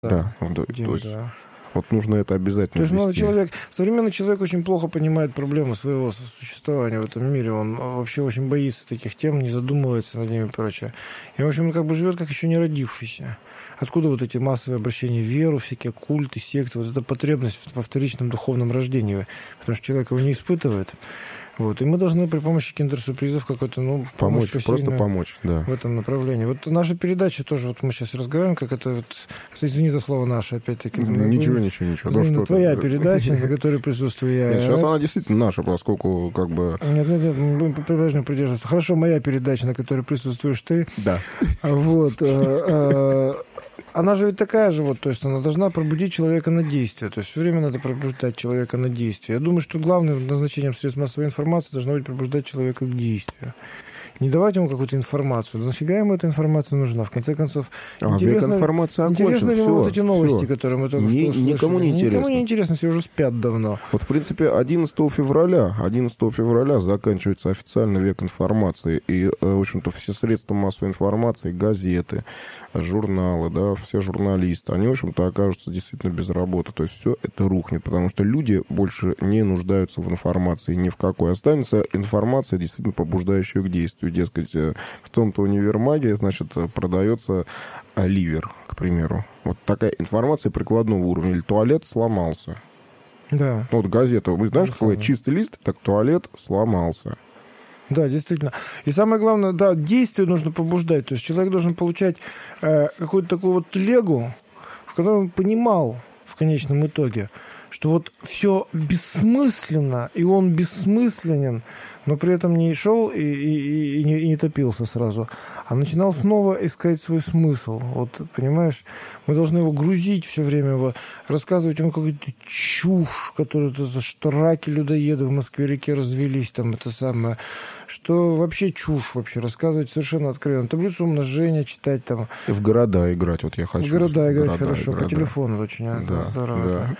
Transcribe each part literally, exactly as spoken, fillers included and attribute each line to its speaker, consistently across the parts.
Speaker 1: Да, да,
Speaker 2: Дим,
Speaker 1: то есть
Speaker 2: да.
Speaker 1: вот нужно это обязательно
Speaker 2: То есть молодой
Speaker 1: ввести.
Speaker 2: человек, современный человек очень плохо понимает проблему своего существования в этом мире. Он вообще очень боится таких тем, не задумывается над ними и прочее. И, в общем, он как бы живет как еще не родившийся. Откуда вот эти массовые обращения в веру, всякие культы, секты, вот эта потребность во вторичном духовном рождении, потому что человек его не испытывает. Вот. И мы должны при помощи киндер-сюрпризов какой-то, ну,
Speaker 1: Помочь,
Speaker 2: помочь
Speaker 1: просто помочь, да.
Speaker 2: в этом направлении. Вот наша передача тоже, вот мы сейчас разговариваем, как это, вот, извини за слово «наше», опять-таки.
Speaker 1: Ничего, ничего, ничего.
Speaker 2: Ну,
Speaker 1: что
Speaker 2: твоя
Speaker 1: ты.
Speaker 2: передача, на которой присутствую я.
Speaker 1: Нет, сейчас она действительно наша, поскольку как бы...
Speaker 2: Нет, нет, нет, мы будем по-прежнему придерживаться. Хорошо, моя передача, на которой присутствуешь ты.
Speaker 1: Да.
Speaker 2: Вот. Она же ведь такая же, вот, то есть она должна пробудить человека на действие. То есть все время надо пробуждать человека на действие. Я думаю, что главным назначением средств массовой информации должно быть пробуждать человека к действию. Не давать ему какую-то информацию. Да нафига ему эта информация нужна? В конце концов,
Speaker 1: а
Speaker 2: интересно,
Speaker 1: информация
Speaker 2: интересно ли
Speaker 1: все,
Speaker 2: вот эти новости,
Speaker 1: все.
Speaker 2: которые мы только
Speaker 1: Ни,
Speaker 2: что услышали?
Speaker 1: Никому не интересно.
Speaker 2: Никому не интересно, все уже спят давно.
Speaker 1: Вот, в принципе, одиннадцатого февраля, одиннадцатого февраля заканчивается официальный век информации. И, в общем-то, все средства массовой информации, газеты, журналы, да, все журналисты, они, в общем-то, окажутся действительно без работы. То есть все это рухнет, потому что люди больше не нуждаются в информации ни в какой. Останется информация, действительно побуждающая к действию. Дескать, в том-то универмаге, значит, продается ливер, к примеру. Вот такая информация прикладного уровня. Или туалет сломался.
Speaker 2: Да.
Speaker 1: Ну, вот газета, вы знаете, какой чистый лист, так туалет сломался.
Speaker 2: Да, действительно. И самое главное, да, действие нужно побуждать. То есть человек должен получать э, какую-то такую вот легу, в которой он понимал в конечном итоге, что вот все бессмысленно, и он бессмысленен, но при этом не шел и, и, и, не, и не топился сразу, а начинал снова искать свой смысл. Вот, понимаешь, мы должны его грузить все время, его, рассказывать ему какую-то чушь, которую, что раки-людоеды в Москве-реке развелись, там это самое, что вообще чушь вообще, рассказывать совершенно откровенно. Таблицу умножения читать там.
Speaker 1: И в города играть, вот я хочу.
Speaker 2: В города
Speaker 1: в
Speaker 2: играть
Speaker 1: города,
Speaker 2: хорошо,
Speaker 1: города.
Speaker 2: по телефону очень
Speaker 1: да,
Speaker 2: здорово.
Speaker 1: Да.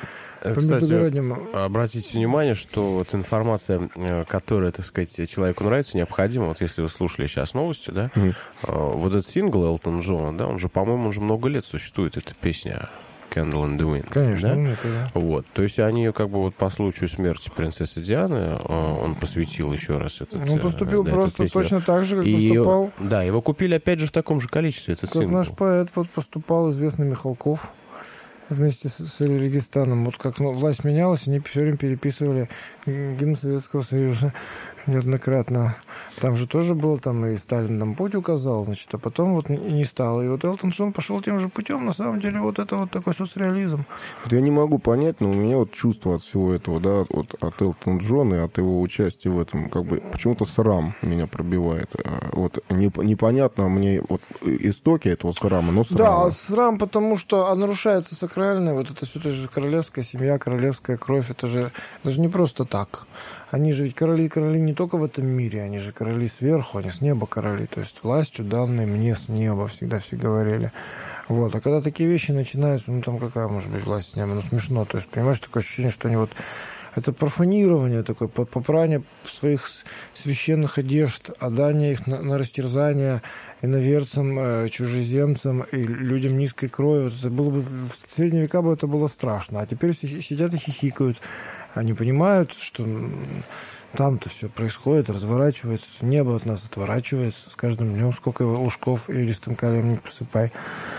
Speaker 3: Кстати, обратите внимание, что вот информация, которая, так сказать, человеку нравится, необходима. Вот если вы слушали сейчас новости, да, mm. вот этот сингл Элтон Джона, да, он же, по-моему, уже много лет существует, эта песня Candle in the Wind.
Speaker 2: Конечно,
Speaker 3: да?
Speaker 2: это, да.
Speaker 3: Вот, то есть они как бы вот по случаю смерти принцессы Дианы, он посвятил еще раз этот.
Speaker 2: Он поступил
Speaker 3: да,
Speaker 2: просто точно так же, как
Speaker 3: и
Speaker 2: поступал.
Speaker 3: Его, да, его купили опять же в таком же количестве, этот
Speaker 2: как
Speaker 3: сингл.
Speaker 2: Наш поэт вот поступал, известный Михалков, вместе с, с Регистаном. Вот как ну, власть менялась, они все время переписывали гимн Советского Союза неоднократно. Там же тоже было, там и Сталин нам путь указал, значит, а потом вот не стало. И вот Элтон Джон пошел тем же путем, на самом деле, вот это вот такой соцреализм.
Speaker 1: Вот я не могу понять, но у меня вот чувство от всего этого, да, от, от Элтона Джона и от его участия в этом, как бы, почему-то срам меня пробивает. Вот не, непонятно мне вот истоки этого срама, но срам.
Speaker 2: Да, срам, потому что нарушается сакральное, вот это все, это же королевская семья, королевская кровь, это же, это же не просто так. Они же ведь короли и короли не только в этом мире, они же короли сверху, они с неба короли, то есть властью данной мне с неба, всегда все говорили. Вот, а когда такие вещи начинаются, ну там какая может быть власть с неба, ну смешно, то есть понимаешь, такое ощущение, что они вот, это профанирование такое, попрание своих священных одежд, отдание их на, на растерзание иноверцам, э, чужеземцам и людям низкой крови. Вот это было бы, в средние века бы это было страшно, а теперь сидят и хихикают. Они понимают, что там-то все происходит, разворачивается, небо от нас отворачивается с каждым днем, сколько лужков илистым калием не посыпай.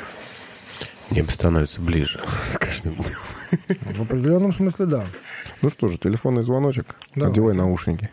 Speaker 3: Небо становится ближе с каждым днем.
Speaker 2: В определенном смысле, да.
Speaker 1: Ну что же, телефонный звоночек. Да. Одевай наушники.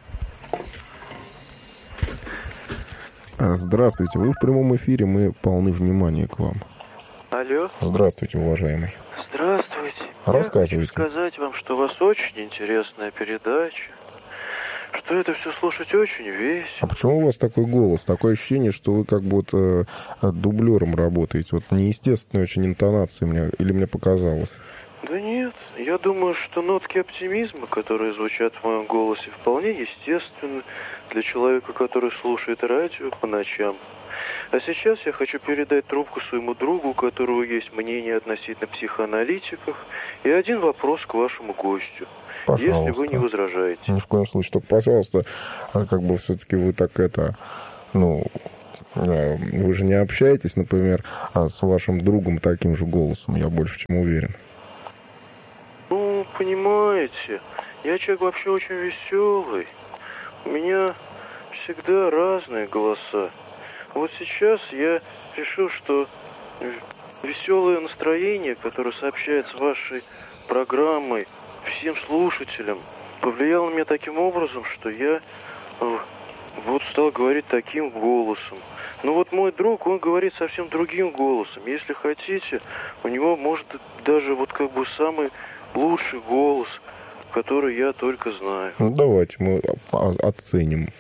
Speaker 1: Здравствуйте, вы в прямом эфире, мы полны внимания к вам.
Speaker 4: Алло.
Speaker 1: Здравствуйте, уважаемый.
Speaker 4: Здравствуйте.
Speaker 1: Рассказывайте.
Speaker 4: Я хочу сказать вам, что у вас очень интересная передача, что это все слушать очень весело.
Speaker 1: А почему у вас такой голос? Такое ощущение, что вы как будто дублером работаете. Вот неестественная очень интонация мне, или мне показалось?
Speaker 4: Да нет, я думаю, что нотки оптимизма, которые звучат в моем голосе, вполне естественны для человека, который слушает радио по ночам. А сейчас я хочу передать трубку своему другу, у которого есть мнение относительно психоаналитиков, и один вопрос к вашему гостю.
Speaker 1: Пожалуйста.
Speaker 4: Если вы не возражаете.
Speaker 1: Ни в коем случае. Только, пожалуйста, как бы все-таки вы так это, ну, Вы же не общаетесь, например, с вашим другом таким же голосом, я больше чем уверен.
Speaker 4: Ну, понимаете, я человек вообще очень веселый. У меня всегда разные голоса. Вот сейчас я решил, что веселое настроение, которое сообщается вашей программой всем слушателям, повлияло на меня таким образом, что я вот стал говорить таким голосом. Ну вот мой друг, он говорит совсем другим голосом. Если хотите, у него может даже вот как бы самый лучший голос, который я только знаю.
Speaker 1: Ну давайте мы оценим.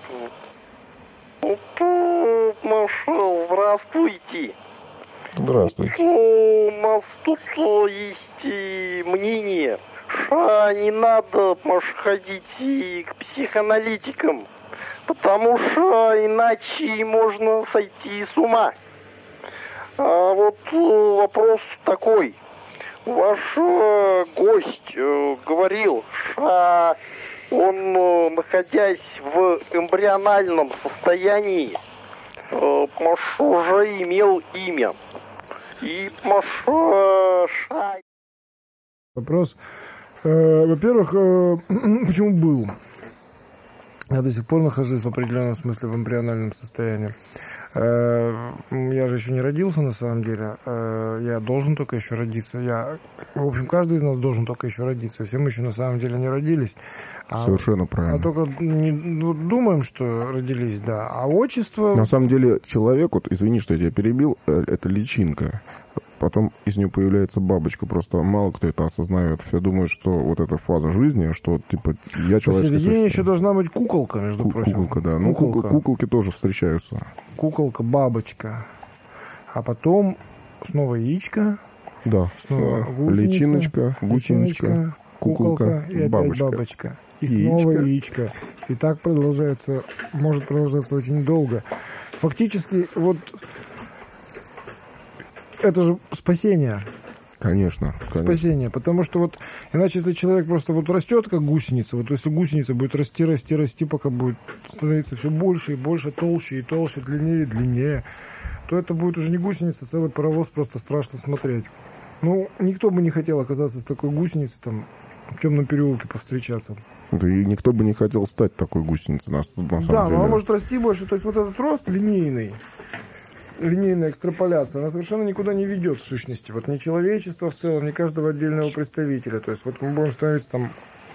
Speaker 5: Маршал, здравствуйте.
Speaker 1: Здравствуйте.
Speaker 5: Ну, у нас тут есть мнение, что не надо, может, ходить к психоаналитикам, потому что иначе можно сойти с ума. А вот вопрос такой. Ваш гость говорил, что он, находясь в эмбриональном состоянии, может, уже имел имя. И, может, ша...
Speaker 2: Вопрос, э, во-первых, э, почему был? Я до сих пор нахожусь в определенном смысле в эмбриональном состоянии. Э, я же еще не родился, на самом деле. Э, я должен только еще родиться. Я, в общем, каждый из нас должен только еще родиться. Все мы еще на самом деле не родились. А,
Speaker 1: Совершенно правильно.
Speaker 2: А только не, ну, думаем, что родились, да. А отчество...
Speaker 1: На самом деле человек, вот извини, что я тебя перебил, это личинка. Потом из нее появляется бабочка. Просто мало кто это осознает. Все думают, что вот эта фаза жизни, что типа я человеческое
Speaker 2: существо. еще должна быть куколка, между
Speaker 1: Ку-
Speaker 2: прочим.
Speaker 1: Куколка, да. Ну, куколка. Куколки тоже встречаются.
Speaker 2: Куколка, бабочка. А потом снова яичко.
Speaker 1: Да.
Speaker 2: Снова
Speaker 1: личиночка, гусеничка, куколка,
Speaker 2: куколка и опять
Speaker 1: бабочка.
Speaker 2: бабочка. И
Speaker 1: Яичко.
Speaker 2: снова яичко. И так продолжается, может продолжаться очень долго. Фактически, вот это же спасение.
Speaker 1: Конечно, конечно.
Speaker 2: Спасение. Потому что вот, иначе если человек просто вот растет, как гусеница, вот если гусеница будет расти, расти, расти, пока будет становиться все больше и больше, толще и толще, длиннее и длиннее, то это будет уже не гусеница, целый паровоз, просто страшно смотреть. Ну, никто бы не хотел оказаться с такой гусеницей, там, в темном переулке повстречаться.
Speaker 1: Да и никто бы не хотел стать такой гусеницей, на, на самом
Speaker 2: да,
Speaker 1: деле.
Speaker 2: Да, но она может расти больше. То есть вот этот рост линейный, линейная экстраполяция, она совершенно никуда не ведет в сущности. Вот ни человечества в целом, ни каждого отдельного представителя. То есть вот мы будем становиться там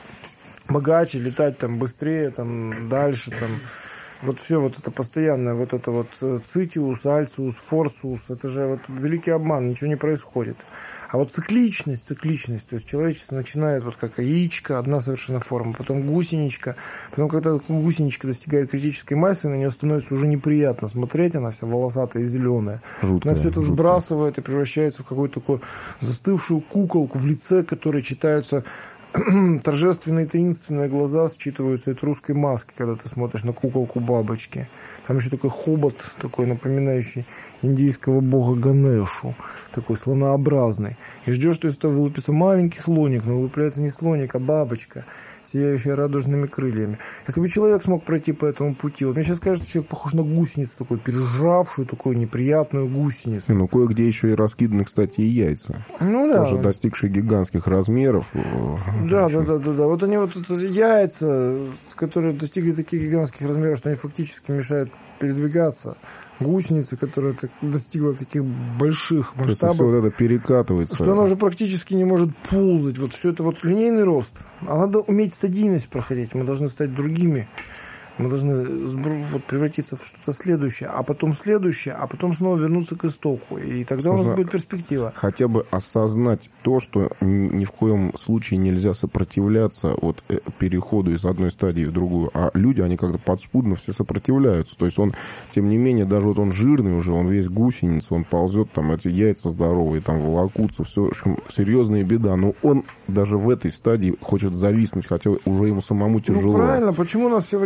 Speaker 2: богаче, летать там быстрее, там дальше, там... Вот все вот это постоянное, вот это вот цитиус, альциус, форциус, это же вот великий обман, ничего не происходит. А вот цикличность, цикличность, то есть человечество начинает вот как яичко, одна совершенно форма, потом гусеничка, потом когда гусеничка достигает критической массы, на нее становится уже неприятно смотреть, она вся волосатая и зеленая.
Speaker 1: Жуткая,
Speaker 2: она все это
Speaker 1: жуткая.
Speaker 2: сбрасывает и превращается в какую-то такую застывшую куколку в лице, которой читаются торжественные таинственные глаза, считываются от русской маски, когда ты смотришь на куколку бабочки. Там еще такой хобот, такой напоминающий индийского бога Ганешу, такой слонообразный. И ждешь, что из этого вылупится маленький слоник, но вылупляется не слоник, а бабочка, сияющая радужными крыльями. Если бы человек смог пройти по этому пути, вот мне сейчас кажется, что человек похож на гусеницу, такую пережравшую, такую неприятную гусеницу.
Speaker 1: Ну, кое-где еще и раскиданы, кстати, и яйца.
Speaker 2: Ну да.
Speaker 1: Тоже достигшие гигантских размеров.
Speaker 2: Да, да, да, да, да. Вот они вот это яйца, которые достигли таких гигантских размеров, что они фактически мешают передвигаться. Гусеница, которая так, достигла таких больших масштабов,
Speaker 1: все вот это перекатывается.
Speaker 2: Что она уже практически не может ползать. Вот все это вот линейный рост. А надо уметь стадийность проходить. Мы должны стать другими. Мы должны вот, превратиться в что-то следующее, а потом следующее, а потом снова вернуться к истоку. И тогда Нужно у нас будет перспектива.
Speaker 1: Хотя бы осознать то, что ни в коем случае нельзя сопротивляться вот, переходу из одной стадии в другую. А люди, они как-то подспудно все сопротивляются. То есть он, тем не менее, даже вот он жирный уже, он весь гусеница, он ползет, там эти яйца здоровые, там волокутся, все, в общем, серьезная беда. Но он даже в этой стадии хочет зависнуть, хотя уже ему самому тяжело.
Speaker 2: Ну правильно, почему у нас все время в этой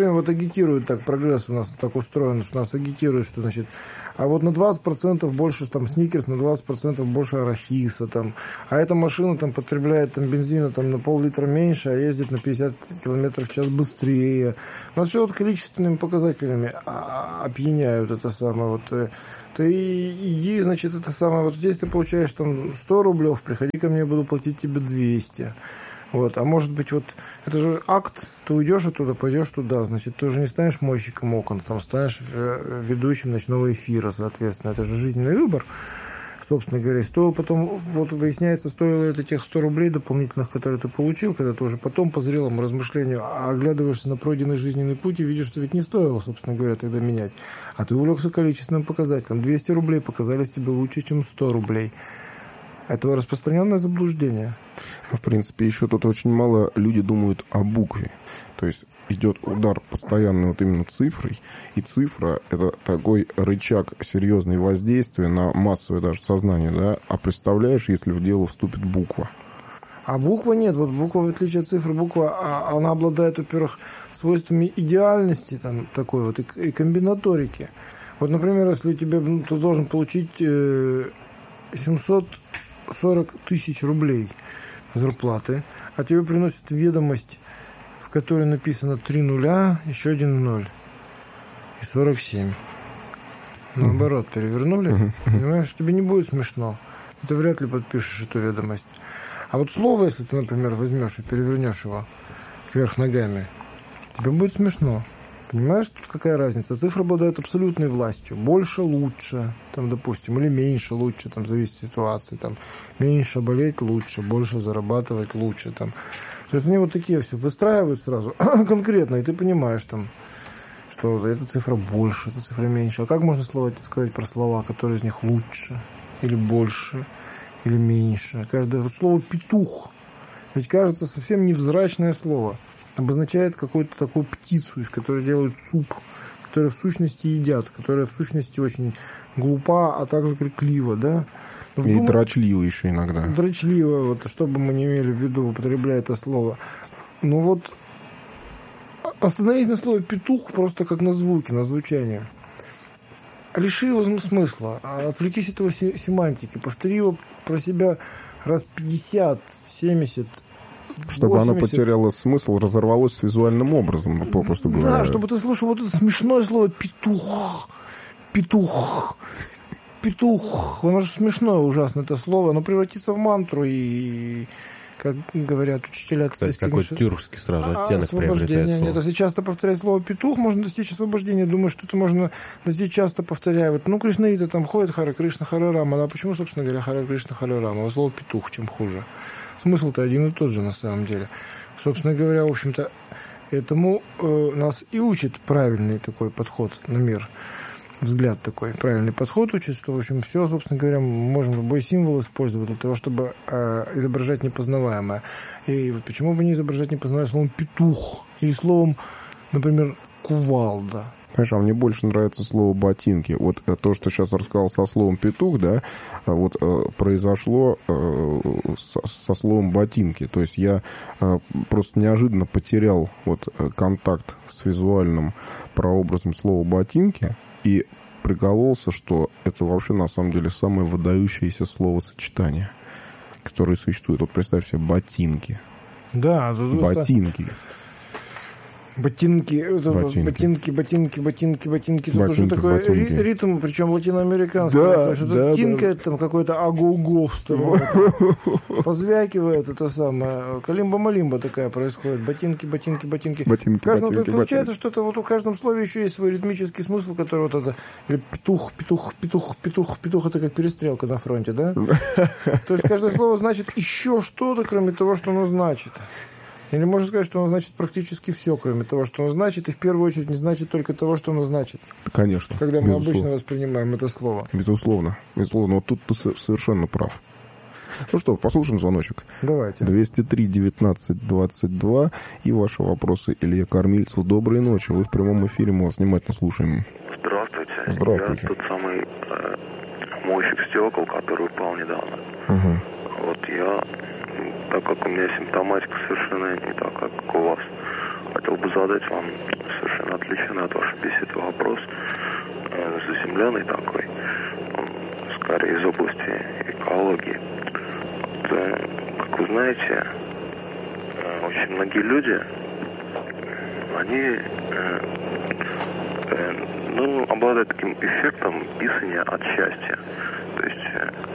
Speaker 2: агитируют так, прогресс у нас так устроен, что нас агитирует, что, значит, а вот на двадцать процентов больше там сникерс, на двадцать процентов больше арахиса, там, а эта машина там потребляет там бензина там на пол-литра меньше, а ездит на пятьдесят километров в час быстрее. Нас все вот количественными показателями опьяняют это самое вот. Ты иди, значит, это самое, вот здесь ты получаешь там сто рублев, приходи ко мне, буду платить тебе двести. Вот, а может быть, вот, это же акт, ты уйдешь оттуда, пойдешь туда, значит, ты уже не станешь мойщиком окон, там станешь ведущим ночного эфира, соответственно, это же жизненный выбор, собственно говоря. Стоило потом, вот выясняется, стоило это тех сто рублей дополнительных, которые ты получил, когда ты уже потом по зрелому размышлению оглядываешься на пройденный жизненный путь и видишь, что ведь не стоило, собственно говоря, тогда менять. А ты увлекся количественным показателем. двести рублей показались тебе лучше, чем сто рублей. Это распространенное заблуждение.
Speaker 1: В принципе, еще тут очень мало люди думают о букве. То есть идет удар постоянно вот именно цифрой, и цифра — это такой рычаг серьезного воздействия на массовое даже сознание, да? А представляешь, если в дело вступит буква?
Speaker 2: А буква нет. Вот буква, в отличие от цифры, буква, она обладает, во-первых, свойствами идеальности, там, такой вот, и комбинаторики. Вот, например, если тебе, ну, ты должен получить э, семьсот сорок тысяч рублей зарплаты, а тебе приносят ведомость, в которой написано три нуля, еще один ноль и сорок семь. Наоборот, перевернули, uh-huh. понимаешь, тебе не будет смешно. Ты вряд ли подпишешь эту ведомость. А вот слово, если ты, например, возьмешь и перевернешь его вверх ногами, тебе будет смешно. Понимаешь, тут какая разница? Цифры обладают абсолютной властью. Больше лучше, там, допустим, или меньше лучше, там, зависит от ситуации. Там, меньше болеть лучше, больше зарабатывать лучше. Там. То есть они вот такие все выстраивают сразу конкретно, и ты понимаешь, там, что эта цифра больше, эта цифра меньше. А как можно слова сказать про слова, которые из них лучше, или больше, или меньше? Каждое вот слово «петух», ведь кажется совсем невзрачное слово. Обозначает какую-то такую птицу, из которой делают суп, которую в сущности едят, которая в сущности очень глупа, а также криклива, да?
Speaker 1: И Вдум... дрочлива еще иногда.
Speaker 2: Дрочлива, вот, что бы мы ни имели в виду, употребляя это слово. Ну вот, остановись на слове «петух» просто как на звуке, на звучание. Лиши его смысла, отвлекись от его семантики, повтори его про себя раз пятьдесят, семьдесят,
Speaker 1: чтобы
Speaker 2: восемьдесят.
Speaker 1: оно потеряло смысл, разорвалось с визуальным образом, попросту говоря.
Speaker 2: Да, чтобы ты слушал вот это смешное слово «петух», «петух», «петух». Оно же смешное ужасно, это слово. Оно превратится в мантру и, как говорят учителя...
Speaker 3: Кстати, какой тюркский сразу оттенок приобретает слово.
Speaker 2: Нет, если часто повторять слово «петух», можно достичь освобождения. Думаю, что это можно достичь часто повторяя. Вот, ну, кришнаиты там ходят, Харе Кришна, Харе Рама. А почему, собственно говоря, Харе Кришна, Харе Рама? Слово «петух» чем хуже? Смысл-то один и тот же на самом деле. Собственно говоря, в общем-то, этому э, нас и учит правильный такой подход на мир. Взгляд такой, правильный подход учит, что, в общем, все, собственно говоря, мы можем любой символ использовать для того, чтобы э, изображать непознаваемое. И вот почему бы не изображать непознаваемое словом «петух» или словом, например, «кувалда».
Speaker 1: Знаешь, а мне больше нравится слово «ботинки». Вот то, что сейчас рассказал со словом «петух», да, вот произошло со, со словом «ботинки». То есть я просто неожиданно потерял вот контакт с визуальным прообразом слова «ботинки» и прикололся, что это вообще на самом деле самое выдающееся словосочетание, которое существует. Вот представь себе «ботинки».
Speaker 2: Да,
Speaker 1: ботинки.
Speaker 2: Ботинки, ботинки, ботинки, ботинки, ботинки, ботинки. Тут уже такой ботинки. Ритм, причем латиноамериканский. Да, что-то да, тинкает, да. Там какой-то агу-гу позвякивает это самое. Калимба-малимба такая происходит. Ботинки, ботинки, ботинки.
Speaker 1: Ботинки,
Speaker 2: в каждом,
Speaker 1: ботинки,
Speaker 2: получается,
Speaker 1: ботинки.
Speaker 2: что это вот в каждом слове еще есть свой ритмический смысл, который вот это или петух, петух, петух, петух, петух, это как перестрелка на фронте, да? То есть каждое слово значит еще что-то, кроме того, что оно значит. Или можно сказать, что оно значит практически все, кроме того, что оно значит, и в первую очередь не значит только того, что оно значит.
Speaker 1: Конечно.
Speaker 2: Когда мы
Speaker 1: безусловно.
Speaker 2: обычно воспринимаем это слово.
Speaker 1: Безусловно. Безусловно. Вот тут ты совершенно прав. Ну что, послушаем звоночек.
Speaker 2: Давайте.
Speaker 1: двести три девятнадцать двадцать два и ваши вопросы. Илья Кормильцев. Доброй ночи. Вы в прямом эфире, мы вас внимательно слушаем.
Speaker 6: Здравствуйте.
Speaker 1: Здравствуйте.
Speaker 6: Я тот самый э, мойщик стекол, который упал недавно.
Speaker 1: Угу.
Speaker 6: Вот я... Так как у меня симптоматика совершенно не так, как у вас. хотел бы задать вам совершенно отличный от вашей беседы вопрос, э, заземленный такой, он скорее из области экологии. Вот, э, как вы знаете, э, очень многие люди, они э, э, ну, обладают таким эффектом писания от счастья. То есть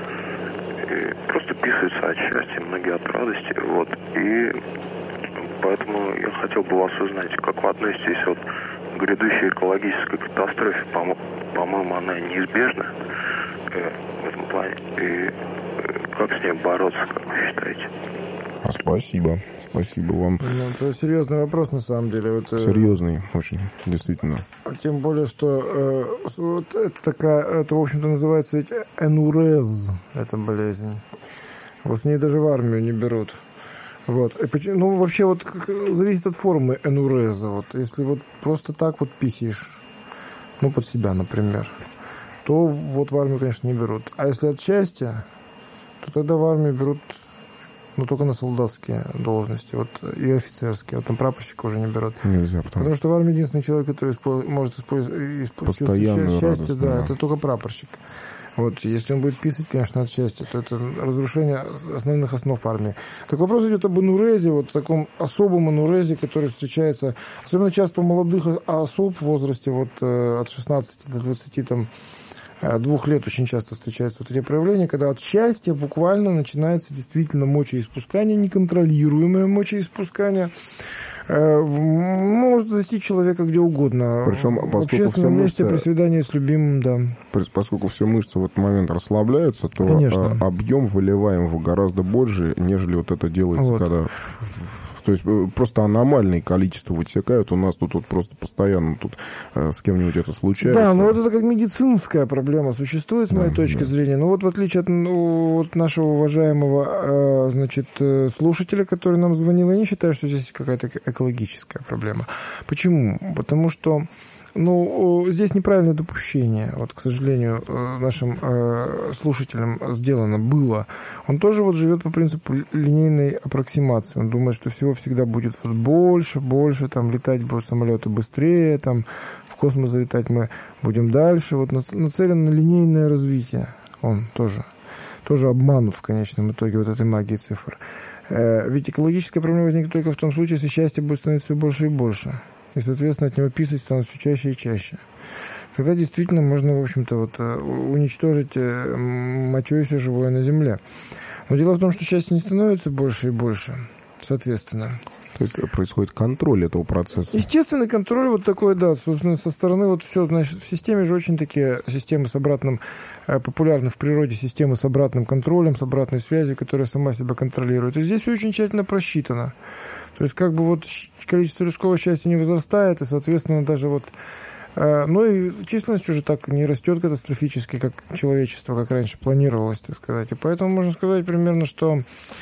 Speaker 6: э, просто писаются от счастья, многие от радости. Вот. И поэтому я хотел бы вас узнать, как вы относитесь вот к грядущей экологической катастрофе. По- по-моему, она неизбежна э, в этом плане. И э, как с ней бороться, как вы считаете?
Speaker 1: Спасибо. Спасибо вам.
Speaker 2: Ну, это серьезный вопрос, на самом деле. Вот,
Speaker 1: Серьезный, очень, действительно.
Speaker 2: Тем более, что э, вот это такая, это, в общем-то, называется ведь энурез, эта болезнь. Вот с ней даже в армию не берут. Вот. И, ну, вообще, вот как, зависит от формы энуреза. Вот. Если вот просто так вот писаешь, ну, под себя, например, то вот в армию, конечно, не берут. А если от счастья, то тогда в армию берут... но только на солдатские должности, вот, и офицерские. Вот на прапорщика уже не берут.
Speaker 1: Нельзя, потому,
Speaker 2: потому что в армии единственный человек, который испо- может использовать
Speaker 1: постоянную
Speaker 2: счастье,
Speaker 1: радость,
Speaker 2: да,
Speaker 1: да.
Speaker 2: это только прапорщик. Вот, если он будет писать, конечно, от счастья, то это разрушение основных основ армии. Так вопрос идет об энурезе, вот таком особом энурезе, который встречается, особенно часто у молодых особ в возрасте вот, от шестнадцати до двадцати там, двух лет очень часто встречаются вот эти проявления, когда от счастья буквально начинается действительно мочеиспускание, неконтролируемое мочеиспускание. Может достичь человека где угодно.
Speaker 1: Причем,
Speaker 2: в
Speaker 1: поскольку
Speaker 2: общественном
Speaker 1: все
Speaker 2: месте
Speaker 1: мышцы,
Speaker 2: при свидании с любимым, да.
Speaker 1: Поскольку все мышцы в этот момент расслабляются, то
Speaker 2: Конечно.
Speaker 1: объем выливаемого гораздо больше, нежели вот это делается,
Speaker 2: Вот.
Speaker 1: когда... То есть просто аномальное количество вытекают. У нас тут вот просто постоянно тут э, с кем-нибудь это случается.
Speaker 2: Да, но вот это как медицинская проблема существует, с моей
Speaker 1: Да,
Speaker 2: точки
Speaker 1: да.
Speaker 2: зрения. Но вот в отличие от, ну, от нашего уважаемого э, значит, э, слушателя, который нам звонил, я не считаю, что здесь какая-то экологическая проблема. Почему? Потому что ну, здесь неправильное допущение, вот, к сожалению, нашим э, слушателям сделано было. Он тоже вот живет по принципу линейной аппроксимации. Он думает, что всего всегда будет вот больше, больше, там, летать будут самолеты быстрее, там, в космос залетать мы будем дальше. Вот нацелен на линейное развитие. Он тоже, тоже обманут в конечном итоге вот этой магией цифр. Э, ведь экологическая проблема возникнет только в том случае, если счастье будет становиться все больше и больше. И, соответственно, от него писать становится все чаще и чаще. Тогда действительно можно, в общем-то, вот, уничтожить мочой все живое на Земле. Но дело в том, что счастье не становится больше и больше, соответственно.
Speaker 1: То есть происходит контроль этого процесса.
Speaker 2: Естественный контроль вот такой, да, собственно, со стороны вот все, значит, в системе же очень такие системы с обратным, популярны в природе системы с обратным контролем, с обратной связью, которая сама себя контролирует. И здесь все очень тщательно просчитано. То есть, как бы вот количество людского счастья не возрастает, и, соответственно, даже вот... Э, ну и численность уже так не растет катастрофически, как человечество, как раньше планировалось, так сказать. И поэтому можно сказать примерно, что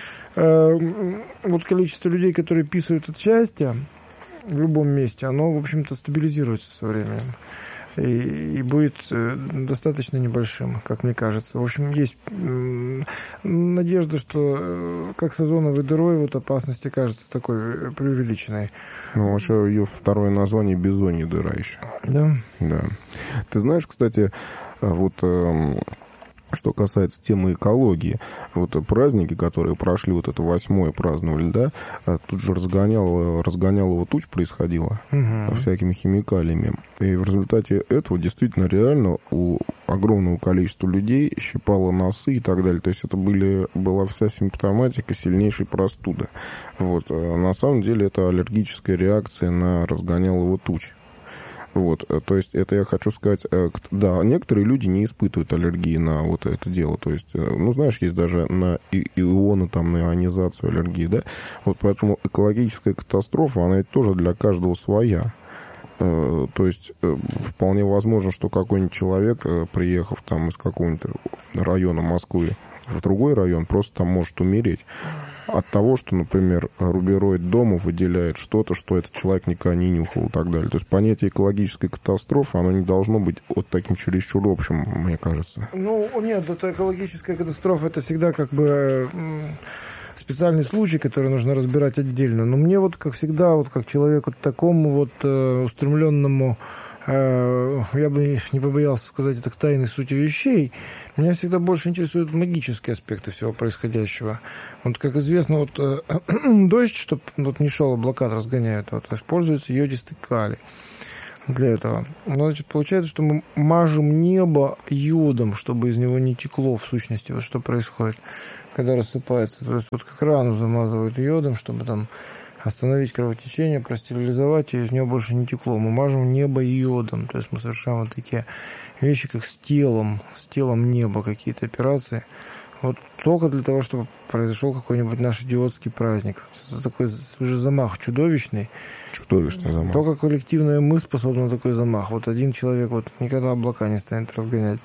Speaker 2: э, вот количество людей, которые писают от счастья в любом месте, оно, в общем-то, стабилизируется со временем. И, и будет э, достаточно небольшим, как мне кажется. В общем, есть э, надежда, что э, как с озоновой дырой вот опасности кажется такой преувеличенной.
Speaker 1: Ну, вообще, ее второе название — бизонья дыра еще.
Speaker 2: Да?
Speaker 1: Да. Ты знаешь, кстати, вот... Э, что касается темы экологии, вот праздники, которые прошли, вот это восьмое праздновали, да, тут же разгоняло, разгонялово туч происходило
Speaker 2: угу.
Speaker 1: всякими химикалиями. И в результате этого действительно реально у огромного количества людей щипало носы и так далее. То есть это были, была вся симптоматика сильнейшей простуды. Вот. А на самом деле это аллергическая реакция на разгонялово туч. Вот, то есть это я хочу сказать, да, некоторые люди не испытывают аллергии на вот это дело, то есть, ну, знаешь, есть даже на ионы, там, на ионизацию аллергии, да, вот поэтому экологическая катастрофа, она ведь тоже для каждого своя. То есть вполне возможно, что какой-нибудь человек, приехав там из какого-нибудь района Москвы в другой район, просто там может умереть от того, что, например, рубероид дома выделяет что-то, что этот человек никогда не нюхал и так далее. То есть понятие экологической катастрофы, оно не должно быть вот таким чересчур общим, мне кажется.
Speaker 2: Ну, нет, это экологическая катастрофа, это всегда как бы... специальный случай, который нужно разбирать отдельно. Но мне вот, как всегда, вот как человеку такому вот э, устремленному, э, я бы не побоялся сказать это к тайной сути вещей, меня всегда больше интересуют магические аспекты всего происходящего. Вот, как известно, вот э, дождь, чтобы вот не шел, облака разгоняют, вот, используется йодистый калий для этого. Значит, получается, что мы мажем небо йодом, чтобы из него не текло, в сущности, вот что происходит, когда рассыпается. То есть вот как рану замазывают йодом, чтобы там остановить кровотечение, простерилизовать, и из него больше не текло. Мы мажем небо йодом, то есть мы совершаем вот такие вещи, как с телом, с телом неба какие-то операции. Вот только для того, чтобы произошел какой-нибудь наш идиотский праздник. Это такой уже замах чудовищный.
Speaker 1: Чудовищный замах.
Speaker 2: Только коллективная мы способна на такой замах. Вот один человек вот никогда облака не станет разгонять.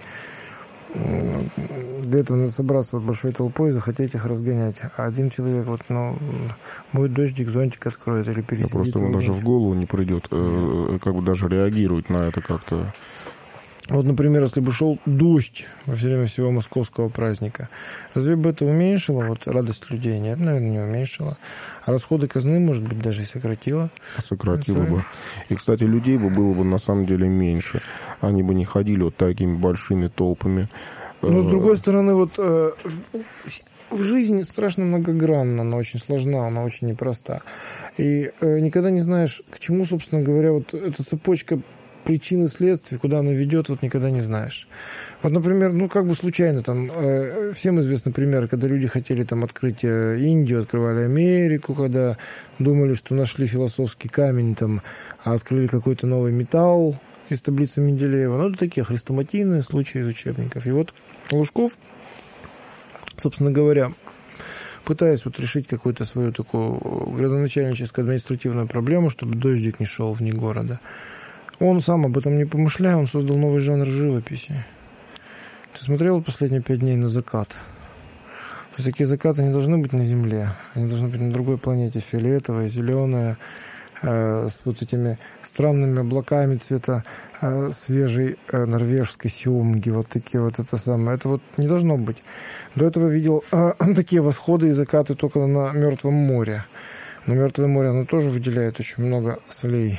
Speaker 2: Для этого надо собраться вот большой толпой и захотеть их разгонять. А один человек вот, ну, будет дождик, зонтик откроет или пересидит.
Speaker 1: Да, просто ему даже в голову не придет, э, как бы даже реагировать на это как-то.
Speaker 2: Вот, например, если бы шел дождь во время всего московского праздника, разве бы это уменьшило вот радость людей? Нет, наверное, не уменьшило. А расходы казны, может быть, даже и сократило.
Speaker 1: Сократило бы. И, кстати, людей бы было бы на самом деле меньше. Они бы не ходили вот такими большими толпами.
Speaker 2: Но, с другой стороны, вот э, в жизни страшно многогранна, она очень сложна, она очень непроста. И э, никогда не знаешь, к чему, собственно говоря, вот эта цепочка причин и следствий, куда она ведет, вот никогда не знаешь. Вот, например, ну, как бы случайно, там, э, всем известный пример, когда люди хотели там открыть э, Индию, открывали Америку, когда думали, что нашли философский камень, там, а открыли какой-то новый металл из таблицы Менделеева. Ну, это такие хрестоматийные случаи из учебников. И вот Лужков, собственно говоря, пытаясь вот решить какую-то свою такую градоначальническую административную проблему, чтобы дождик не шел вне города, он сам об этом не помышляя, он создал новый жанр живописи. Ты смотрел последние пять дней на закат? То есть такие закаты не должны быть на Земле. Они должны быть на другой планете. Фиолетовая, зеленая, э, с вот этими странными облаками цвета э, свежей э, норвежской семги. Вот такие вот это самое. Это вот не должно быть. До этого видел э, такие восходы и закаты только на Мертвом море. Но Мертвое море, оно тоже выделяет очень много солей.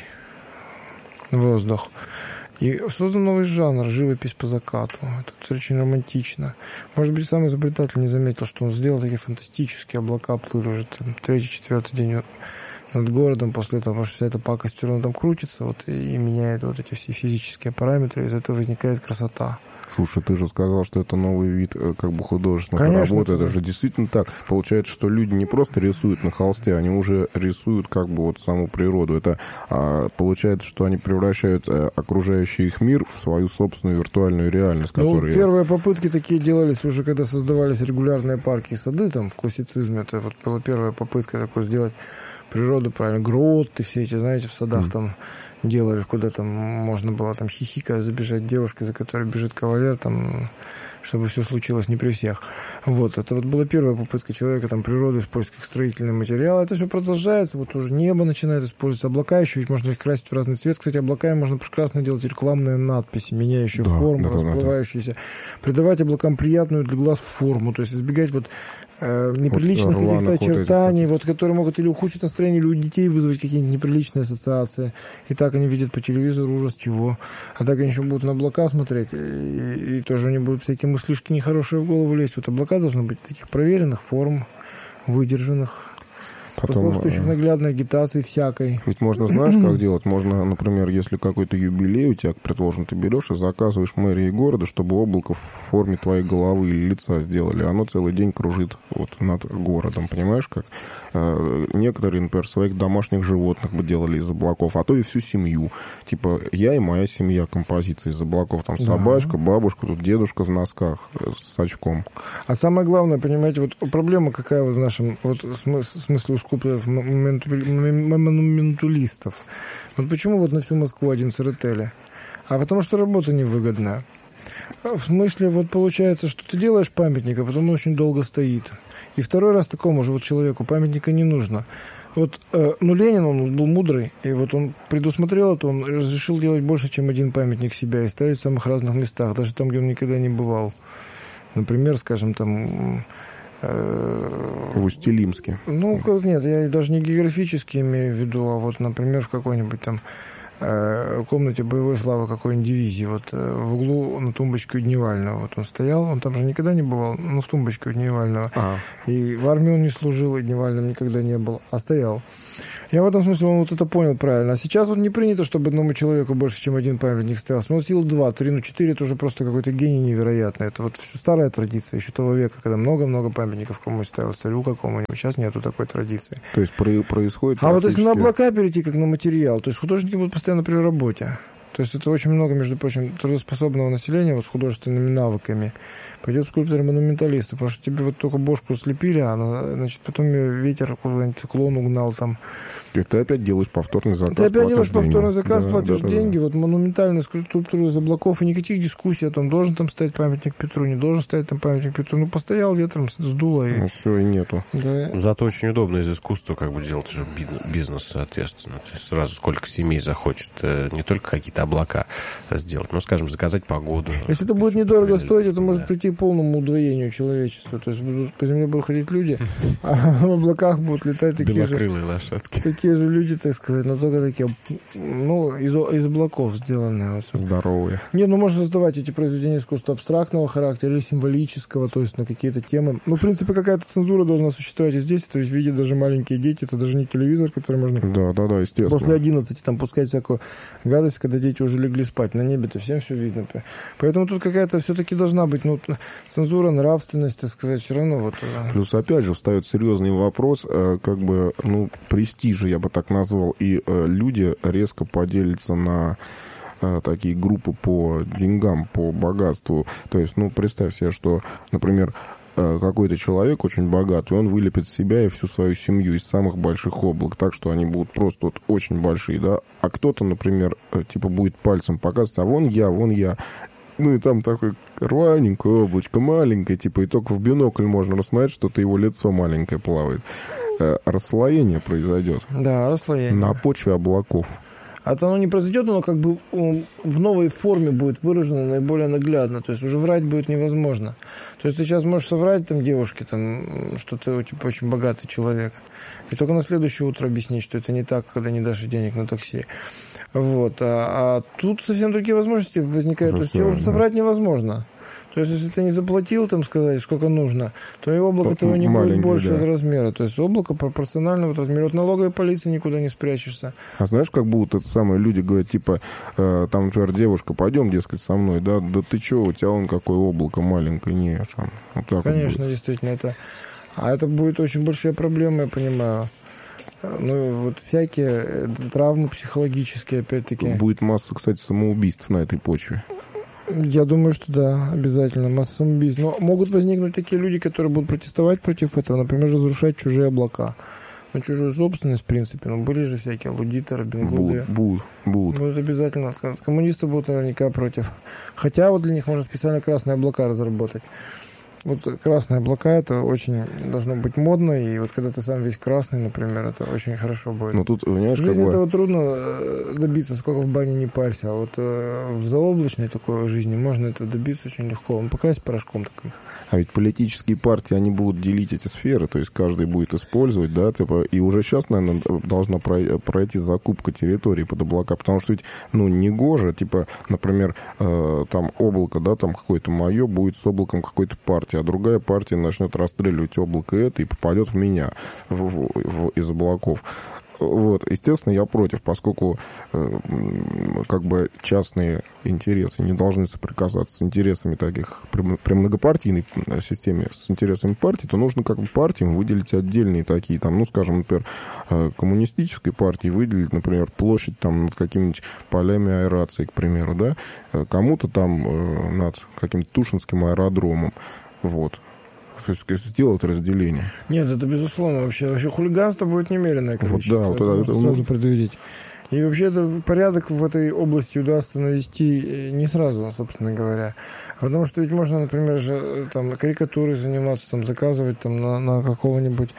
Speaker 2: Воздух. И создан новый жанр, живопись по закату. Это очень романтично. Может быть, сам изобретатель не заметил, что он сделал такие фантастические облака, плыли уже там, третий, четвертый день над городом, после того, потому что вся эта пакость все равно там крутится, вот, и меняет вот эти все физические параметры, из этого возникает красота.
Speaker 1: Слушай, ты же сказал, что это новый вид как бы художественной
Speaker 2: Конечно,
Speaker 1: работы. Это
Speaker 2: да.
Speaker 1: же действительно так. Получается, что люди не просто рисуют на холсте, они уже рисуют как бы вот саму природу. Это а, получается, что они превращают а, окружающий их мир в свою собственную виртуальную реальность.
Speaker 2: Ну,
Speaker 1: которая...
Speaker 2: первые попытки такие делались уже, когда создавались регулярные парки и сады, там, в классицизме. Это вот была первая попытка такой сделать природу, правильно, гроты все эти, знаете, в садах mm. там делали, куда там можно было там хихикая забежать девушка, за которой бежит кавалер, там, чтобы все случилось не при всех. Вот, это вот была первая попытка человека там природу использовать как строительный материал. Это все продолжается, вот уже небо начинает использоваться, облака еще, ведь можно их красить в разный цвет. Кстати, облаками можно прекрасно делать рекламные надписи, меняющие да, форму, да, расплывающиеся, да. Придавать облакам приятную для глаз форму, то есть избегать вот неприличных вот каких-то очертаний, вот, которые могут или ухудшить настроение, или у детей вызвать какие-нибудь неприличные ассоциации. И так они видят по телевизору ужас чего. А так они еще будут на облака смотреть, и, и тоже они будут всякие мыслишки нехорошие в голову лезть. Вот облака должны быть таких проверенных форм, выдержанных, способствующих наглядной агитации всякой.
Speaker 1: Ведь можно, знаешь, как делать? Можно, например, если какой-то юбилей у тебя, предположим, ты берешь и заказываешь мэрии города, чтобы облако в форме твоей головы или лица сделали. Оно целый день кружит вот над городом, понимаешь, как? А, некоторые, например, своих домашних животных бы делали из облаков, а то и всю семью. Типа, я и моя семья композиция из облаков. Там собачка, да. бабушка, тут дедушка в носках с очком.
Speaker 2: А самое главное, понимаете, вот проблема какая вот в нашем вот, смысле скупленных монументалистов. Вот почему вот на всю Москву один церетели? А потому что работа невыгодная. В смысле, вот получается, что ты делаешь памятник, а потом он очень долго стоит. И второй раз такому же вот человеку памятника не нужно. Вот, э, ну, Ленин, он был мудрый, и вот он предусмотрел это, он разрешил делать больше, чем один памятник себя, и ставить в самых разных местах, даже там, где он никогда не бывал. Например, скажем, там...
Speaker 1: В Усть-Илимске.
Speaker 2: Ну, как, нет, я даже не географически имею в виду, а вот, например, в какой-нибудь там э, комнате боевой славы какой-нибудь дивизии, вот э, в углу на тумбочке у Дневального, вот он стоял, он там же никогда не бывал, ну, в тумбочке у Дневального. Ага. И в армии он не служил, и Дневальным никогда не был, а стоял. Я в этом смысле, он вот это понял правильно. А сейчас вот не принято, чтобы одному человеку больше, чем один памятник стоял. Сносил два, три, ну четыре, это уже просто какой-то гений невероятный. Это вот старая традиция еще того века, когда много-много памятников кому ставил, царю какому-нибудь. Сейчас нету такой традиции.
Speaker 1: То есть про- происходит...
Speaker 2: А вот если на облака перейти как на материал, то есть художники будут постоянно при работе. То есть это очень много, между прочим, трудоспособного населения вот с художественными навыками. Пойдет скульптор-монументалист, потому что тебе вот только бошку слепили, а она, значит, потом ее ветер куда-нибудь циклон угнал там.
Speaker 1: И ты опять делаешь повторный заказ,
Speaker 2: Ты опять делаешь повторный заказ,
Speaker 1: да,
Speaker 2: платишь
Speaker 1: да,
Speaker 2: деньги.
Speaker 1: да.
Speaker 2: Вот монументальная скульптура из облаков, и никаких дискуссий о том, должен там стоять памятник Петру, не должен стоять там памятник Петру. Ну, постоял ветром, сдуло. И...
Speaker 1: Ну, все, и нету.
Speaker 2: Да.
Speaker 3: Зато очень удобно из искусства как бы делать уже бизнес, соответственно. То есть сразу сколько семей захочет не только какие-то облака сделать, но, скажем, заказать погоду.
Speaker 2: Если это будет недорого стоить, это может прийти к полному удвоению человечества. То есть будут, по земле будут ходить люди, а в облаках будут летать такие же,
Speaker 3: лошадки.
Speaker 2: такие же люди, так сказать, но только такие, ну, из, из облаков сделанные. Вот.
Speaker 1: Здоровые.
Speaker 2: Не, ну можно создавать эти произведения искусства абстрактного характера или символического, то есть на какие-то темы. Ну, в принципе, какая-то цензура должна существовать и здесь. То есть видят даже маленькие дети, это даже не телевизор, который можно...
Speaker 1: Да, да, да, естественно.
Speaker 2: После одиннадцати там пускать всякую гадость, когда дети уже легли спать. На небе-то всем все видно. Поэтому тут какая-то все-таки должна быть, ну, цензура, нравственность, так сказать, все равно вот...
Speaker 1: Плюс, опять же, встает серьезный вопрос, как бы, ну, престижа, я бы так назвал, и люди резко поделятся на такие группы по деньгам, по богатству. То есть, ну, представь себе, что, например, какой-то человек очень богатый, он вылепит себя и всю свою семью из самых больших облак, так что они будут просто вот очень большие, да, а кто-то, например, типа будет пальцем показывать, а вон я, вон я, ну и там такое рваненькое облачко, маленькое, типа, и только в бинокль можно рассмотреть, что-то его лицо маленькое плавает. Расслоение произойдет.
Speaker 2: Да, расслоение.
Speaker 1: На почве облаков.
Speaker 2: А то оно не произойдет, оно как бы в новой форме будет выражено наиболее наглядно. То есть уже врать будет невозможно. То есть ты сейчас можешь соврать там девушке, там, что ты типа, очень богатый человек. И только на следующее утро объяснить, что это не так, когда не дашь денег на такси. Вот. А, а тут совсем другие возможности возникают. Уже то есть тебе уже соврать невозможно. То есть, если ты не заплатил, там, сказать, сколько нужно, то и облако твоего не будет больше да. размера. То есть, облако пропорционально вот размеру. От налоговой полиции никуда не спрячешься.
Speaker 1: А знаешь, как будут это самые люди говорят, типа, э, там, например, девушка, пойдем, дескать, со мной, да, да ты что, у тебя вон какое облако маленькое, нет. Там, вот так
Speaker 2: Конечно,
Speaker 1: вот
Speaker 2: действительно, это... А это будет очень большая проблема, я понимаю. Ну, вот всякие травмы психологические, опять-таки.
Speaker 1: Будет масса, кстати, самоубийств на этой почве.
Speaker 2: Я думаю, что да, обязательно, масса самоубийств. Но могут возникнуть такие люди, которые будут протестовать против этого, например, разрушать чужие облака. Ну, чужую собственность, в принципе. Ну, были же всякие лудиты, Робин Гуды.
Speaker 1: Будут, будут.
Speaker 2: Будут обязательно. Коммунисты будут наверняка против. Хотя вот для них можно специально красные облака разработать. Вот красные облака, это очень должно быть модно, и вот когда ты сам весь красный, например, это очень хорошо будет.
Speaker 1: Ну, тут, понимаешь,
Speaker 2: в жизни
Speaker 1: как бы...
Speaker 2: этого трудно добиться, сколько в бане не парься, а вот э, в заоблачной такой жизни можно этого добиться очень легко. Он покрасить порошком таким.
Speaker 1: А ведь политические партии, они будут делить эти сферы, то есть каждый будет использовать, да, типа, и уже сейчас, наверное, должна пройти закупка территории под облака, потому что ведь, ну, не гоже, типа, например, э, там облако, да, там какое-то мое будет с облаком какой-то партии, а другая партия начнет расстреливать облако это и попадет в меня в, в, в, из облаков. Вот, естественно, я против, поскольку э, как бы частные интересы не должны соприкасаться с интересами таких при, при многопартийной системе, с интересами партии, то нужно как бы партиям выделить отдельные такие, там, ну, скажем, например, э, коммунистической партии выделить, например, площадь там над какими-нибудь полями аэрации, к примеру, да, э, кому-то там э, над каким-то Тушинским аэродромом, вот. Сделать разделение.
Speaker 2: Нет, это безусловно. Вообще, вообще хулиганство будет немеренное количество.
Speaker 1: Вот, да, вот это,
Speaker 2: сразу
Speaker 1: ну...
Speaker 2: предупредить. И вообще это порядок в этой области удастся навести не сразу, собственно говоря. Потому что ведь можно, например, же там карикатурой заниматься, там заказывать там на, на какого-нибудь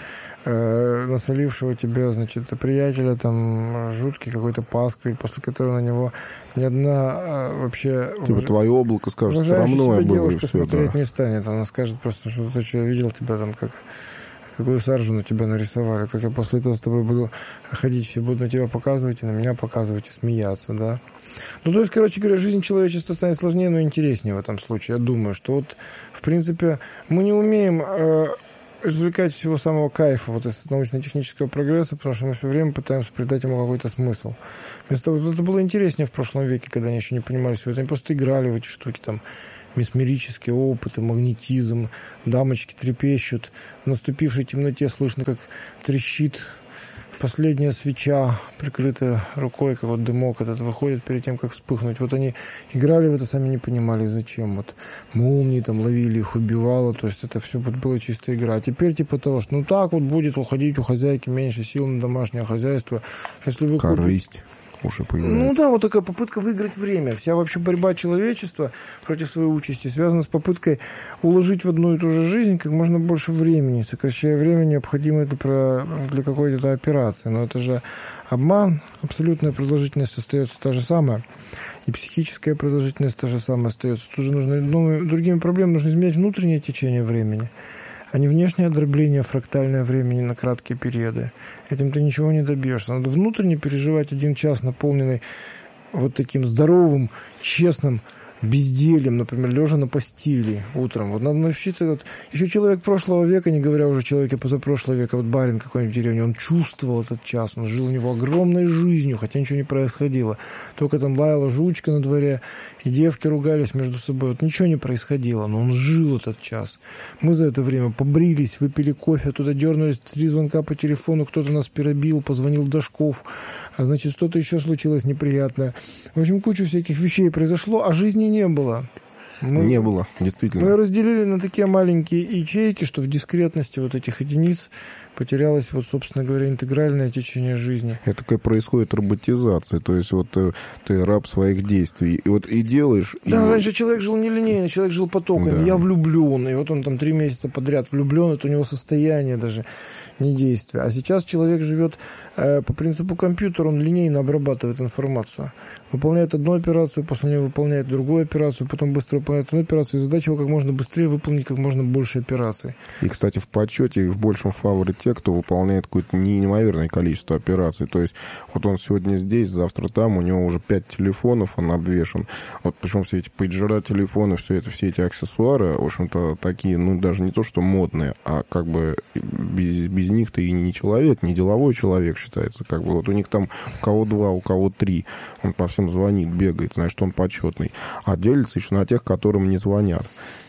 Speaker 2: э, насолившего тебя, значит, приятеля, там, жуткий какой-то пасквиль, после которого на него ни одна э, вообще...
Speaker 1: Типа уж... твое облако скажет, срамное было, и все,
Speaker 2: смотреть
Speaker 1: да.
Speaker 2: не станет. Она скажет просто, что то, что я видел тебя там, как... какую саржу на тебя нарисовали, как я после этого с тобой буду ходить, все будут на тебя показывать, и на меня показывать, и смеяться, да. Ну, то есть, короче говоря, жизнь человечества станет сложнее, но интереснее в этом случае. Я думаю, что вот, в принципе, мы не умеем э, извлекать всего самого кайфа вот из научно-технического прогресса, потому что мы все время пытаемся придать ему какой-то смысл. Вместо того, это было интереснее в прошлом веке, когда они еще не понимали всего это, они просто играли в эти штуки, там, месмерические опыты, магнетизм, дамочки трепещут, в наступившей темноте слышно, как трещит последняя свеча, прикрытая рукой, как вот дымок этот выходит перед тем, как вспыхнуть. Вот они играли в это, сами не понимали, зачем. Вот молнии там ловили, их убивало, то есть это все вот была чистая игра. А теперь типа того, что ну так вот будет уходить у хозяйки меньше сил на домашнее хозяйство. Если вы
Speaker 1: корысть. Уже появляется.
Speaker 2: Ну да, вот такая попытка выиграть время. Вся вообще борьба человечества против своей участи связана с попыткой уложить в одну и ту же жизнь как можно больше времени, сокращая время, необходимое для, для какой-то операции. Но это же обман, абсолютная продолжительность остается та же самая, и психическая продолжительность та же самая остается. Тут же нужно, ну, другими проблемами нужно изменять внутреннее течение времени, а не внешнее дробление фрактальное времени на краткие периоды. Этим ты ничего не добьешься. Надо внутренне переживать один час, наполненный вот таким здоровым, честным бездельем, например, лежа на постели утром. Вот надо научиться... Вот, еще человек прошлого века, не говоря уже о человеке позапрошлого века, вот барин какой-нибудь в деревне, он чувствовал этот час, он жил у него огромной жизнью, хотя ничего не происходило. Только там лаяла жучка на дворе, и девки ругались между собой. Вот ничего не происходило, но он жил этот час. Мы за это время побрились, выпили кофе, оттуда дернулись, три звонка по телефону, кто-то нас перебил, позвонил Дашков, а значит, что-то еще случилось неприятное. В общем, куча всяких вещей произошло, а жизни не было. Мы,
Speaker 1: не было, действительно.
Speaker 2: Мы разделили на такие маленькие ячейки, что в дискретности вот этих единиц потерялось, вот, собственно говоря, интегральное течение жизни.
Speaker 1: Это такая происходит роботизация, то есть вот ты, ты раб своих действий, и вот и делаешь...
Speaker 2: Да,
Speaker 1: и...
Speaker 2: раньше человек жил нелинейно, человек жил потоками, да. Я влюблен, и вот он там три месяца подряд влюблен, это у него состояние даже, не действие. А сейчас человек живет э, по принципу компьютера, он линейно обрабатывает информацию. Выполняет одну операцию, после нее выполняет другую операцию, потом быстро выполняет одну операцию, и задача его как можно быстрее выполнить как можно больше операций.
Speaker 1: И, кстати, в подсчете и в большем фаворе те, кто выполняет какое-то неимоверное количество операций. То есть вот он сегодня здесь, завтра там, у него уже пять телефонов, он обвешен. Вот причем все эти пейджера, телефоны, все это, все эти аксессуары, в общем-то, такие, ну, даже не то, что модные, а как бы без, без них ты и не человек, не деловой человек считается. Как бы вот у них там у кого два, у кого три, он по всем звонит, бегает, значит, он почетный. А делится еще на тех, которым не звонят.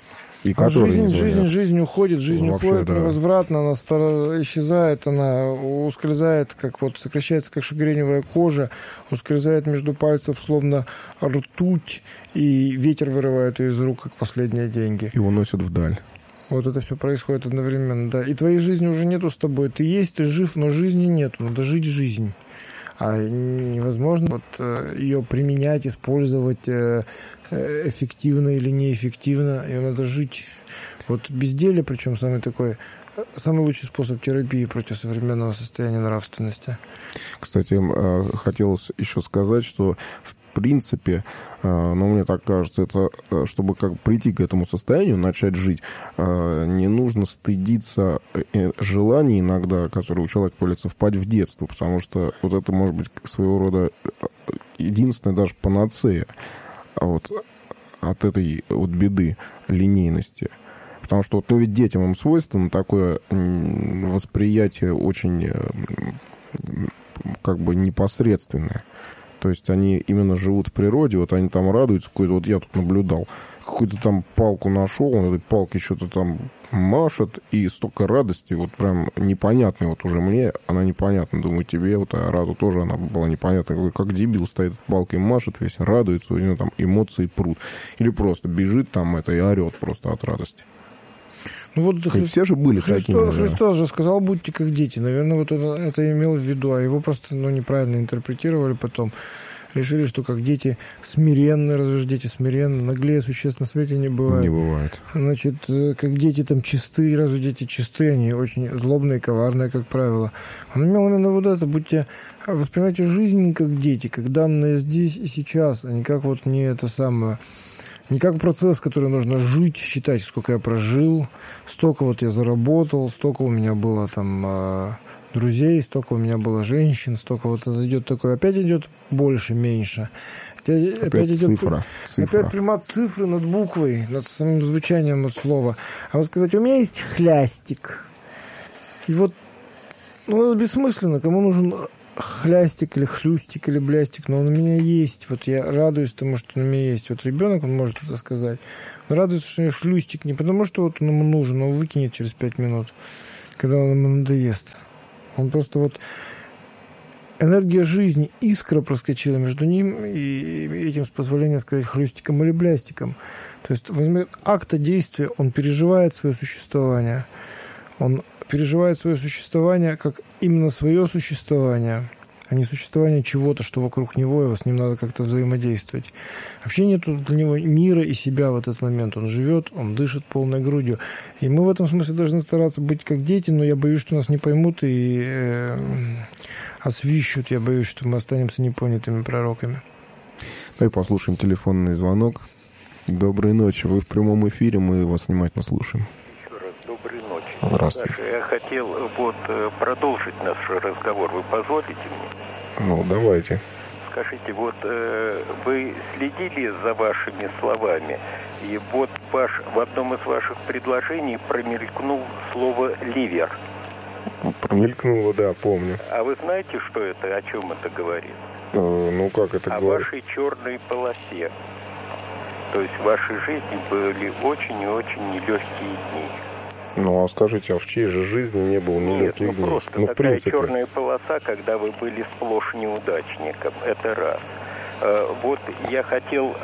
Speaker 1: И
Speaker 2: а
Speaker 1: которые
Speaker 2: жизнь,
Speaker 1: не звонят.
Speaker 2: жизнь, жизнь уходит, жизнь Вообще, уходит да. невозвратно, она исчезает, она ускользает, как вот сокращается, как шагреневая кожа, ускользает между пальцев, словно ртуть, и ветер вырывает ее из рук, как последние деньги.
Speaker 1: И уносит вдаль.
Speaker 2: Вот это все происходит одновременно, да. И твоей жизни уже нету с тобой. Ты есть, ты жив, но жизни нету. Надо жить жизнь. А невозможно вот, ее применять, использовать эффективно или неэффективно. Ее надо жить. Вот безделье, причем самый такой, самый лучший способ терапии против современного состояния нравственности.
Speaker 1: Кстати, хотелось еще сказать, что в принципе, ну, мне так кажется, это, чтобы как прийти к этому состоянию, начать жить, не нужно стыдиться желаний иногда, которые у человека появляются, впасть в детство, потому что вот это может быть своего рода единственная даже панацея вот, от этой вот беды линейности. Потому что вот, ну, ведь детям им свойственно такое восприятие очень как бы непосредственное. То есть они именно живут в природе, вот они там радуются, какой-то, вот я тут наблюдал, какую-то там палку нашел, он этой палкой что-то там машет, и столько радости, вот прям непонятной, вот уже мне она непонятна, думаю, тебе вот а разу тоже она была непонятна, как дебил стоит палкой машет, весь радуется, у него там эмоции прут, или просто бежит там это и орет просто от радости.
Speaker 2: Ну, вот
Speaker 1: и Хри... все же были
Speaker 2: Христос,
Speaker 1: такими.
Speaker 2: Христос же сказал, будьте как дети. Наверное, вот это, это имел в виду, а его просто ну, неправильно интерпретировали потом. решили, что как дети смиренны, разве же дети смиренны, наглее существ на свете не бывает.
Speaker 1: Не бывает.
Speaker 2: Значит, как дети там чистые, разве дети чистые, они очень злобные, коварные, как правило. Он имел именно вот это, будьте, воспринимайте жизнь как дети, как данное здесь и сейчас, а не как вот не это самое, не как процесс, который нужно жить, считать, сколько я прожил, столько вот я заработал, столько у меня было там друзей, столько у меня было женщин, столько вот это идет такое, опять идет больше, меньше. Опять, опять идет
Speaker 1: цифра, цифра.
Speaker 2: Опять примат цифры над буквой, над самим звучанием от слова. А вот сказать, у меня есть хлястик. И вот, ну, это бессмысленно, кому нужен хлястик или хлюстик или блястик, но он у меня есть. Вот я радуюсь тому, что он у меня есть. Вот ребенок, он может это сказать. Он радуется, что у него хлюстик не потому, что вот он ему нужен, но он выкинет через пять минут, когда он ему надоест. Он просто вот... Энергия жизни, искра проскочила между ним и этим, с позволения сказать, хлюстиком или блястиком. То есть возьмет акта действия, он переживает свое существование. Он переживает свое существование как именно свое существование, а не существование чего-то, что вокруг него, и с ним надо как-то взаимодействовать. Вообще нет для него мира и себя в этот момент. Он живет, он дышит полной грудью. И мы в этом смысле должны стараться быть как дети, но я боюсь, что нас не поймут и э, освищут. Я боюсь, что мы останемся непонятыми пророками.
Speaker 1: Давай послушаем телефонный звонок. Доброй ночи. Вы в прямом эфире, мы вас внимательно слушаем.
Speaker 7: Еще раз доброй ночи.
Speaker 1: Здравствуйте.
Speaker 7: Саша, я хотел вот продолжить наш разговор. Вы позволите мне?
Speaker 1: Ну, давайте.
Speaker 7: Скажите, вот э, вы следили за вашими словами, и вот ваш, в одном из ваших предложений промелькнул слово «ливер».
Speaker 1: Промелькнуло, да, помню.
Speaker 7: А вы знаете, что это, о чем это говорит?
Speaker 1: Э, ну, как это
Speaker 7: о
Speaker 1: говорит?
Speaker 7: О вашей черной полосе. То есть в вашей жизни были очень и очень нелегкие дни.
Speaker 1: Ну, а скажите, а в чьей же жизни не было нелегких
Speaker 7: Нет, ну
Speaker 1: дней?
Speaker 7: просто
Speaker 1: Ну, в
Speaker 7: такая
Speaker 1: принципе.
Speaker 7: черная полоса, когда вы были сплошь неудачником. Это раз. Вот я хотел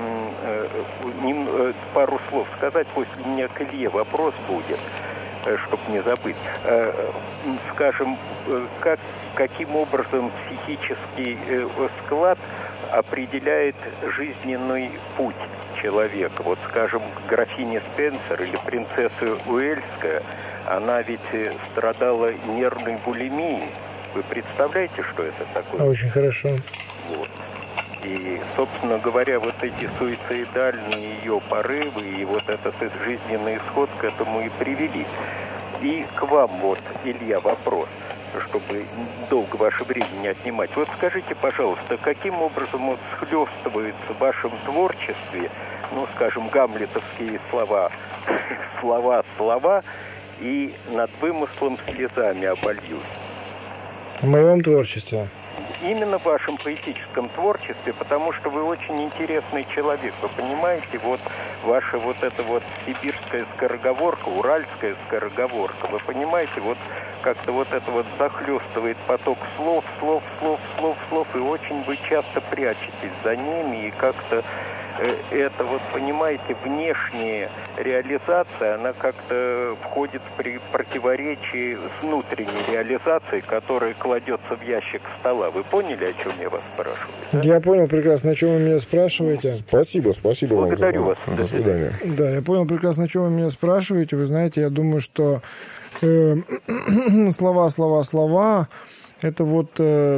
Speaker 7: пару слов сказать, после меня к Илье вопрос будет, чтобы не забыть. Скажем, как, каким образом психический склад определяет жизненный путь человека. Вот, скажем, графиня Спенсер или принцесса Уэльская, она ведь страдала нервной булимией. Вы представляете, что это такое?
Speaker 2: Очень хорошо.
Speaker 7: Вот. И, собственно говоря, вот эти суицидальные ее порывы и вот этот жизненный исход к этому и привели. И к вам вот, Илья, вопрос, чтобы долго ваше время не отнимать. Вот скажите, пожалуйста, каким образом вот схлестываются в вашем творчестве, ну, скажем, гамлетовские слова, слова, слова, и над вымыслом слезами обольюсь?
Speaker 2: В моем творчестве?
Speaker 7: Именно в вашем поэтическом творчестве, потому что вы очень интересный человек. Вы понимаете, вот ваша вот эта вот сибирская скороговорка, уральская скороговорка, вы понимаете, вот как-то вот это вот захлестывает поток слов, слов, слов, слов, слов, и очень вы часто прячетесь за ними, и как-то это вот, понимаете, внешняя реализация, она как-то входит в противоречие с внутренней реализацией, которая кладется в ящик стола. Вы поняли, о чем я вас спрашиваю? Да?
Speaker 2: Я понял прекрасно, о чем вы меня спрашиваете.
Speaker 1: Спасибо, спасибо
Speaker 7: Благодарю
Speaker 1: вам.
Speaker 7: вас.
Speaker 1: До свидания.
Speaker 2: Да, я понял прекрасно, о чем вы меня спрашиваете. Вы знаете, я думаю, что э, слова, слова, слова, это вот... Э,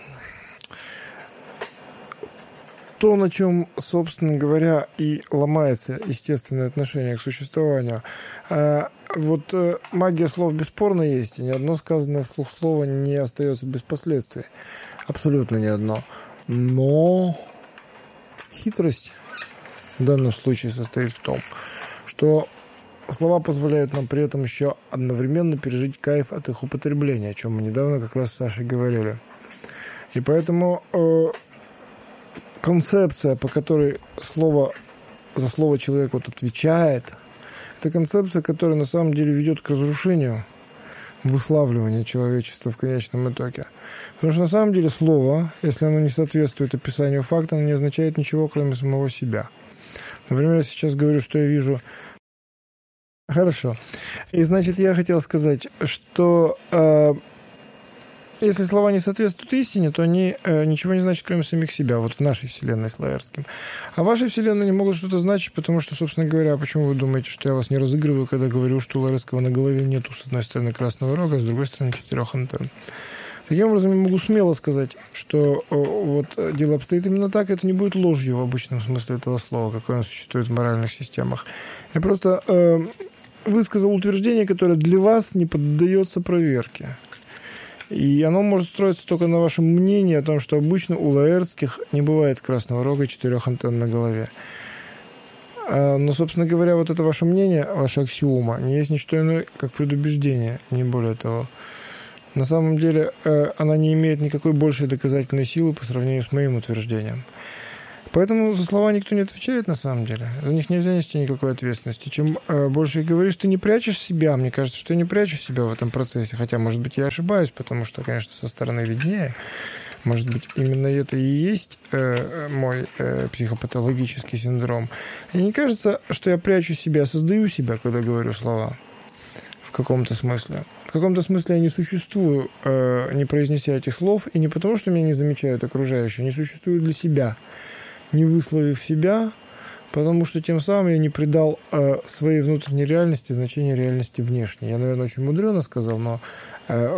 Speaker 2: то, на чем, собственно говоря, и ломается естественное отношение к существованию. А вот магия слов бесспорно есть, и ни одно сказанное вслух слово не остается без последствий. Абсолютно ни одно. Но хитрость в данном случае состоит в том, что слова позволяют нам при этом еще одновременно пережить кайф от их употребления, о чем мы недавно как раз с Сашей говорили. И поэтому... Э, концепция, по которой слово за слово человек вот отвечает, это концепция, которая на самом деле ведет к разрушению, выславливанию человечества в конечном итоге. Потому что на самом деле слово, если оно не соответствует описанию факта, оно не означает ничего, кроме самого себя. Например, я сейчас говорю, что я вижу... Хорошо. И значит, я хотел сказать, что... Э, если слова не соответствуют истине, то они э, ничего не значат, кроме самих себя, вот в нашей вселенной с Лаэртским. А в вашей вселенной не могут что-то значить, потому что, собственно говоря, почему вы думаете, что я вас не разыгрываю, когда говорю, что у Лаэртского на голове нету с одной стороны красного рога, а с другой стороны четырех антенн? Таким образом, я могу смело сказать, что э, вот дело обстоит именно так, это не будет ложью в обычном смысле этого слова, какое оно существует в моральных системах. Я просто э, высказал утверждение, которое для вас не поддается проверке. И оно может строиться только на вашем мнении о том, что обычно у Лаэртских не бывает красного рога и четырех антенн на голове. Но, собственно говоря, вот это ваше мнение, ваша аксиома, не есть ничто иное, как предубеждение, не более того. На самом деле, она не имеет никакой большей доказательной силы по сравнению с моим утверждением. Поэтому за слова никто не отвечает на самом деле. За них нельзя нести никакой ответственности. Чем э, больше говоришь, ты не прячешь себя. Мне кажется, что я не прячу себя в этом процессе. Хотя, может быть, я ошибаюсь, потому что, конечно, со стороны виднее. Может быть, именно это и есть э, мой э, психопатологический синдром. Мне не кажется, что я прячу себя, создаю себя, когда говорю слова. В каком-то смысле. В каком-то смысле я не существую, э, не произнеся этих слов. И не потому, что меня не замечают окружающие. Не существую для себя. Не высловив себя, потому что тем самым я не придал э, своей внутренней реальности значение реальности внешней. Я, наверное, очень мудрено сказал, но э,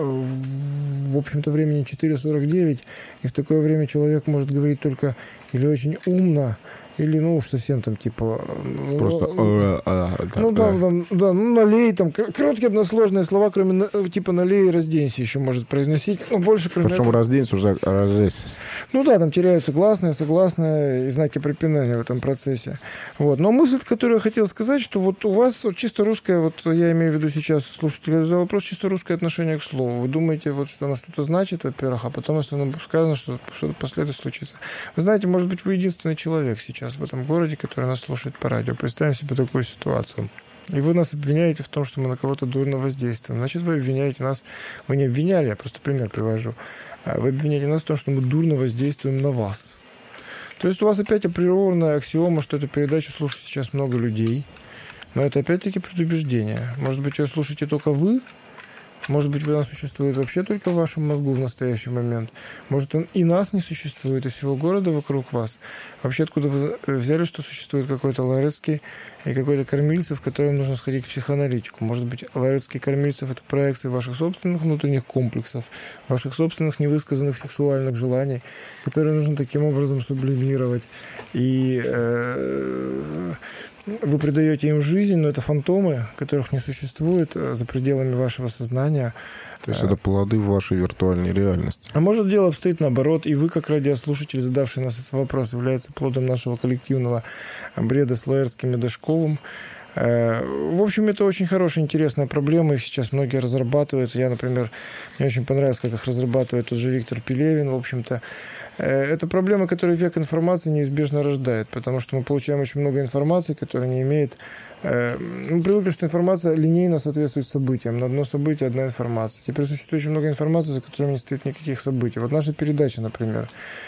Speaker 2: в общем-то времени четыре сорок девять, и в такое время человек может говорить только или очень умно, или, ну, уж совсем там, типа...
Speaker 1: Просто...
Speaker 2: Ну, да, там, да, ну, налей, там, короткие односложные слова, кроме, типа, налей и разденься еще может произносить. Ну, больше, кроме
Speaker 1: Причем
Speaker 2: этого...
Speaker 1: разденься уже разденься.
Speaker 2: Ну да, там теряются гласные, согласные и знаки препинания в этом процессе. Вот. Но мысль, которую я хотел сказать, что вот у вас вот чисто русское, вот я имею в виду сейчас, слушатель задал вопрос, чисто русское отношение к слову. Вы думаете, вот, что оно что-то значит, во-первых, а потом, если оно сказано, что что-то последует случится. Вы знаете, может быть, вы единственный человек сейчас в этом городе, который нас слушает по радио. Представим себе такую ситуацию. И вы нас обвиняете в том, что мы на кого-то дурно воздействуем. Значит, вы обвиняете нас... Вы не обвиняли, я просто пример привожу. Вы обвиняете нас в том, что мы дурно воздействуем на вас. То есть у вас опять априорная аксиома, что эту передачу слушает сейчас много людей. Но это опять-таки предубеждение. Может быть, ее слушаете только вы? Может быть, она существует вообще только в вашем мозгу в настоящий момент? Может, он и нас не существует, и всего города вокруг вас? Вообще, откуда вы взяли, что существует какой-то Лаэртский и какой-то Кормильцев, которым нужно сходить к психоаналитику? Может быть, Лаэртский и Кормильцев – это проекции ваших собственных внутренних комплексов, ваших собственных невысказанных сексуальных желаний, которые нужно таким образом сублимировать. И э, вы придаете им жизнь, но это фантомы, которых не существует за пределами вашего сознания.
Speaker 1: То есть это плоды вашей виртуальной реальности.
Speaker 2: А может, дело обстоит наоборот, и вы, как радиослушатель, задавший нас этот вопрос, является плодом нашего коллективного бреда с Лаэртским и Дашковым. В общем, это очень хорошая, интересная проблема, их сейчас многие разрабатывают. Я, например, мне очень понравилось, как их разрабатывает тот же Виктор Пелевин, в общем-то. Это проблема, которую век информации неизбежно рождает, потому что мы получаем очень много информации, которая не имеет... Мы привыкли, что информация линейно соответствует событиям. На одно событие одна информация. Теперь существует очень много информации, за которой не стоит никаких событий. Вот наша передача, например,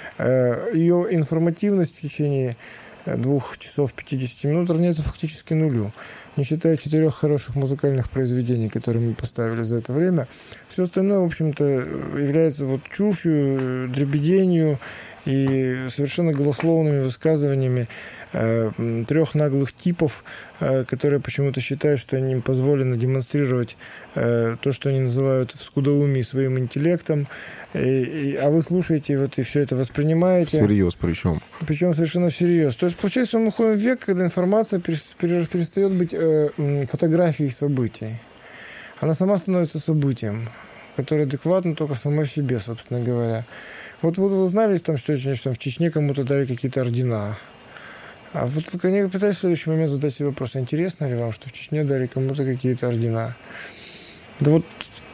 Speaker 2: ее информативность в течение двух часов пятидесяти минут равняется фактически нулю. Не считая четырех хороших музыкальных произведений, которые мы поставили за это время, все остальное, в общем-то, является вот чушью, дребеденью и совершенно голословными высказываниями э, трех наглых типов, э, которые почему-то считают, что им позволено демонстрировать э, то, что они называют в скудоумии своим интеллектом. И, и, а вы слушаете вот, и все это воспринимаете.
Speaker 1: Всерьез причем.
Speaker 2: Причем совершенно всерьез. То есть, получается, что мы уходим в век, когда информация перестает быть э, фотографией событий. Она сама становится событием, которое адекватно только самой себе, собственно говоря. Вот, вот вы знали, там, что, что в Чечне кому-то дали какие-то ордена. А вот вы, конечно, пытаетесь в следующий момент задать себе вопрос, интересно ли вам, что в Чечне дали кому-то какие-то ордена? Да вот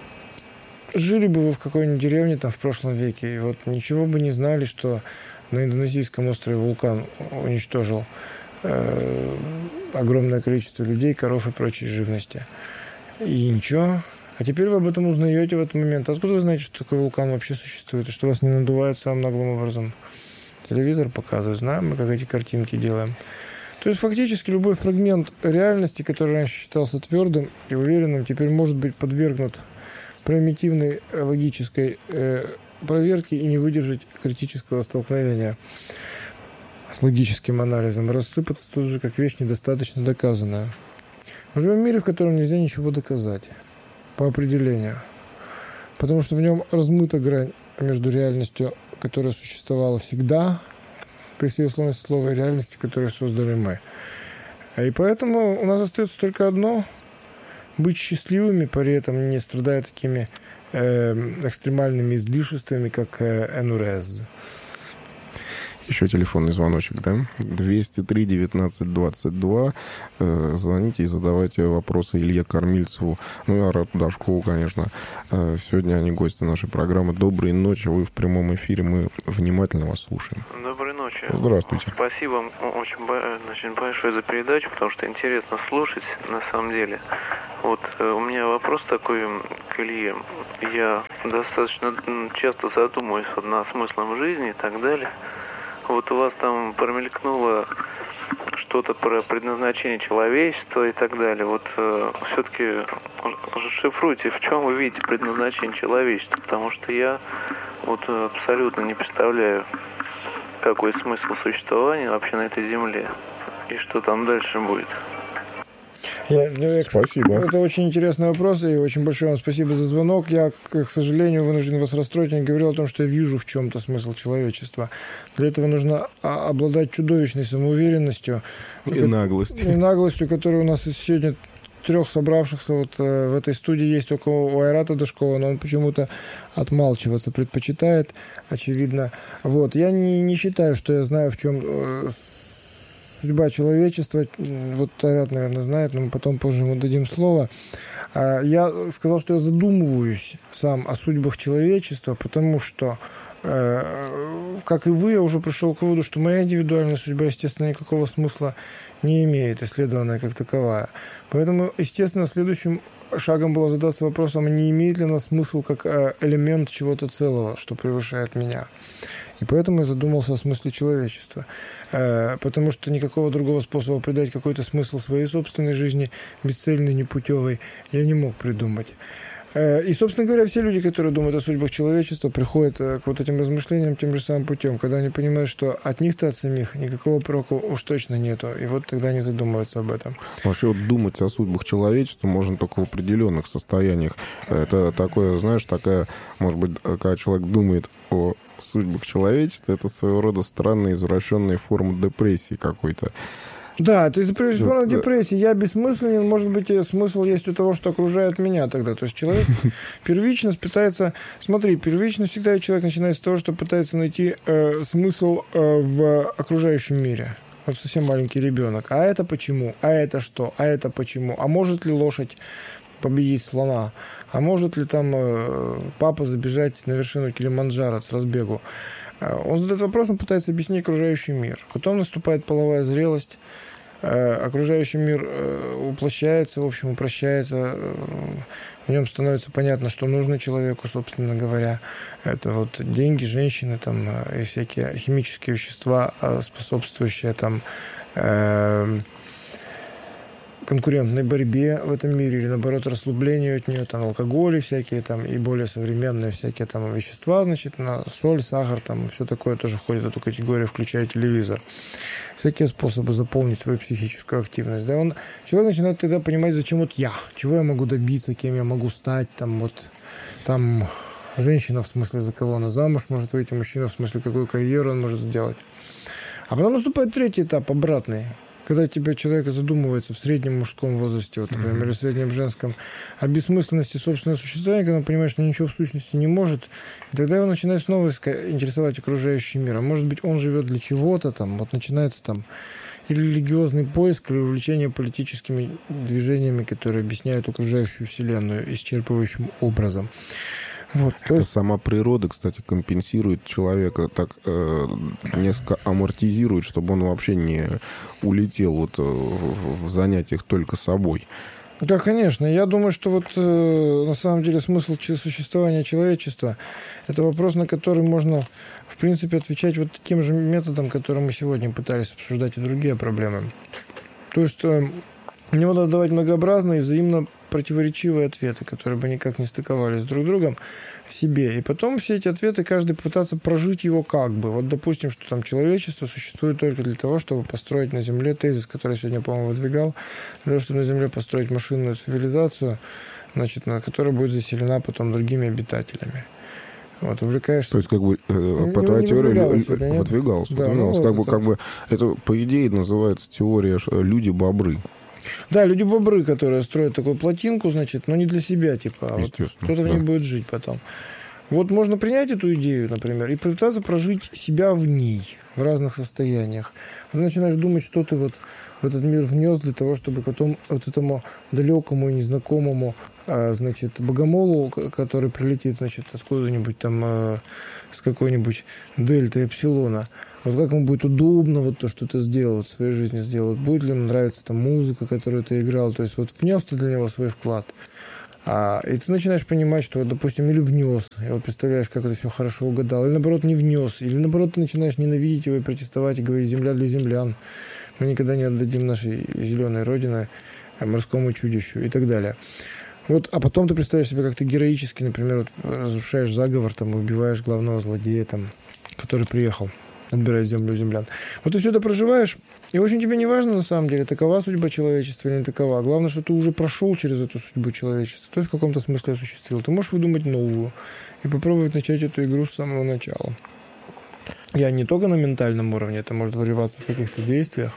Speaker 2: жили бы вы в какой-нибудь деревне там в прошлом веке, и вот ничего бы не знали, что на индонезийском острове вулкан уничтожил э, огромное количество людей, коров и прочей живности. И ничего. А теперь вы об этом узнаете в этот момент. Откуда вы знаете, что такой вулкан вообще существует, и что вас не надувает самым наглым образом? Телевизор показывает, знаем мы, как эти картинки делаем. То есть фактически любой фрагмент реальности, который раньше считался твердым и уверенным, теперь может быть подвергнут примитивной логической э, проверки и не выдержать критического столкновения с логическим анализом, рассыпаться тут же как вещь недостаточно доказанная. Мы живем в мире, в котором нельзя ничего доказать по определению, потому что в нем размыта грань между реальностью, которая существовала всегда, при всей условности слова, и реальностью, которую создали мы. И поэтому у нас остается только одно – быть счастливыми, при этом не страдая такими э, экстремальными излишествами, как э, энурез.
Speaker 1: Еще телефонный звоночек, да? двести три девятнадцать двадцать два. Э, звоните и задавайте вопросы Илье Кормильцеву. Ну и Арату Дашкову, конечно. Э, сегодня они гости нашей программы. Доброй ночи. Вы в прямом эфире. Мы внимательно вас слушаем.
Speaker 4: Доброй ночи.
Speaker 1: Здравствуйте.
Speaker 4: Спасибо вам очень, очень большое за передачу, потому что интересно слушать на самом деле. Вот э, у меня вопрос такой к Илье. Я достаточно часто задумываюсь вот над смыслом жизни и так далее. Вот у вас там промелькнуло что-то про предназначение человечества и так далее. Вот э, все-таки шифруйте, в чем вы видите предназначение человечества, потому что я вот абсолютно не представляю, какой смысл существования вообще на этой земле и что там дальше будет.
Speaker 2: Я, я,
Speaker 1: спасибо.
Speaker 2: Это очень интересный вопрос, и очень большое вам спасибо за звонок. Я, к сожалению, вынужден вас расстроить. Я не говорил о том, что я вижу в чем-то смысл человечества. Для этого нужно обладать чудовищной самоуверенностью.
Speaker 1: И наглостью.
Speaker 2: И наглостью, которая у нас сегодня трех собравшихся вот в этой студии есть только у Айрата Дашкова, но он почему-то отмалчиваться предпочитает, очевидно. Вот. Я не, не считаю, что я знаю, в чем судьба человечества. Вот Айрат, наверное, знает, но мы потом позже ему дадим слово. Я сказал, что я задумываюсь сам о судьбах человечества, потому что, как и вы, я уже пришел к выводу, что моя индивидуальная судьба, естественно, никакого смысла не имеет, исследованная как таковая. Поэтому, естественно, следующим шагом было задаться вопросом, не имеет ли она смысл как элемент чего-то целого, что превышает меня. И поэтому я задумался о смысле человечества. Потому что никакого другого способа придать какой-то смысл своей собственной жизни, бесцельной, непутевой, я не мог придумать. И, собственно говоря, все люди, которые думают о судьбах человечества, приходят к вот этим размышлениям тем же самым путем, когда они понимают, что от них-то, от самих, никакого проку уж точно нету. И вот тогда они задумываются об этом.
Speaker 1: Вообще вот думать о судьбах человечества можно только в определенных состояниях. Это такое, знаешь, такая, может быть, когда человек думает о судьбах человечества, это своего рода странная извращенная форма депрессии какой-то.
Speaker 2: Да, это из-за формы депрессии. Я бессмысленен, может быть, и смысл есть у того, что окружает меня тогда. То есть человек первично пытается... Смотри, первично всегда человек начинает с того, что пытается найти э, смысл э, в окружающем мире. Вот совсем маленький ребенок. А это почему? А это что? А это почему? А может ли лошадь победить слона? А может ли там э, папа забежать на вершину Килиманджаро с разбегу? Он задает вопрос, он пытается объяснить окружающий мир. Потом наступает половая зрелость. Окружающий мир уплощается, в общем, упрощается. В нем становится понятно, что нужно человеку, собственно говоря. Это вот деньги, женщины там, и всякие химические вещества, способствующие там, конкурентной борьбе в этом мире, или наоборот расслаблению от нее, там алкоголь всякие там, и более современные всякие там вещества, значит, на соль, сахар, там все такое тоже входит в эту категорию, включая телевизор. Всякие способы заполнить свою психическую активность. Да, он, человек начинает тогда понимать, зачем вот я, чего я могу добиться, кем я могу стать, там вот, там женщина в смысле, за кого она замуж может выйти, мужчина в смысле, какую карьеру он может сделать. А потом наступает третий этап, обратный. Когда тебя человек задумывается в среднем мужском возрасте, вот, например, или в среднем женском, о бессмысленности собственного существования, когда он понимает, что ничего в сущности не может, и тогда его начинает снова интересовать окружающий мир. А может быть, он живет для чего-то, там, вот начинается там или религиозный поиск, или увлечение политическими движениями, которые объясняют окружающую вселенную исчерпывающим образом. Вот,
Speaker 1: Это есть... сама природа, кстати, компенсирует человека, так э, несколько амортизирует, чтобы он вообще не улетел вот, в, в занятиях только собой.
Speaker 2: Да, конечно. Я думаю, что вот э, на самом деле смысл существования человечества – это вопрос, на который можно, в принципе, отвечать вот таким же методом, которым мы сегодня пытались обсуждать и другие проблемы. То есть э, мне надо давать многообразные, взаимно противоречивые ответы, которые бы никак не стыковались друг с другом в себе. И потом все эти ответы, каждый пытаться прожить его как бы. Вот, допустим, что там человечество существует только для того, чтобы построить на Земле тезис, который я сегодня, по-моему, выдвигал, для того, чтобы на Земле построить машинную цивилизацию, значит, которая будет заселена потом другими обитателями. Вот, увлекаешься.
Speaker 1: То есть, как бы, э, по твоей теории
Speaker 2: выдвигалось,
Speaker 1: выдвигалось,
Speaker 2: да,
Speaker 1: выдвигалось.
Speaker 2: ну,
Speaker 1: как, бы,
Speaker 2: это...
Speaker 1: как бы, это, по идее, называется теория люди-бобры.
Speaker 2: Да, люди-бобры, которые строят такую плотинку, значит, но не для себя, типа, а вот кто-то в ней
Speaker 1: да.
Speaker 2: будет жить потом. Вот можно принять эту идею, например, и попытаться прожить себя в ней, в разных состояниях. Ты начинаешь думать, что ты вот в этот мир внес для того, чтобы потом вот этому далекому и незнакомому, а, значит, богомолу, который прилетит, значит, откуда-нибудь там а, с какой-нибудь дельты эпсилона, вот как ему будет удобно вот то, что ты сделал, вот в своей жизни сделал, будет ли ему нравиться там музыка, которую ты играл, то есть вот внес ты для него свой вклад. А, и ты начинаешь понимать, что, вот, допустим, или внес, и вот представляешь, как это все хорошо угадал, или наоборот не внес, или наоборот ты начинаешь ненавидеть его и протестовать, и говорить: земля для землян, мы никогда не отдадим нашей зеленой родины морскому чудищу и так далее. Вот, а потом ты представляешь себе, как ты героически, например, вот, разрушаешь заговор, там, убиваешь главного злодея, там, который приехал отбирать землю у землян. Вот ты все это проживаешь, и очень тебе не важно, на самом деле, такова судьба человечества или не такова. Главное, что ты уже прошел через эту судьбу человечества, то есть в каком-то смысле осуществил. Ты можешь выдумать новую и попробовать начать эту игру с самого начала. Я не только на ментальном уровне, это может выливаться в каких-то действиях.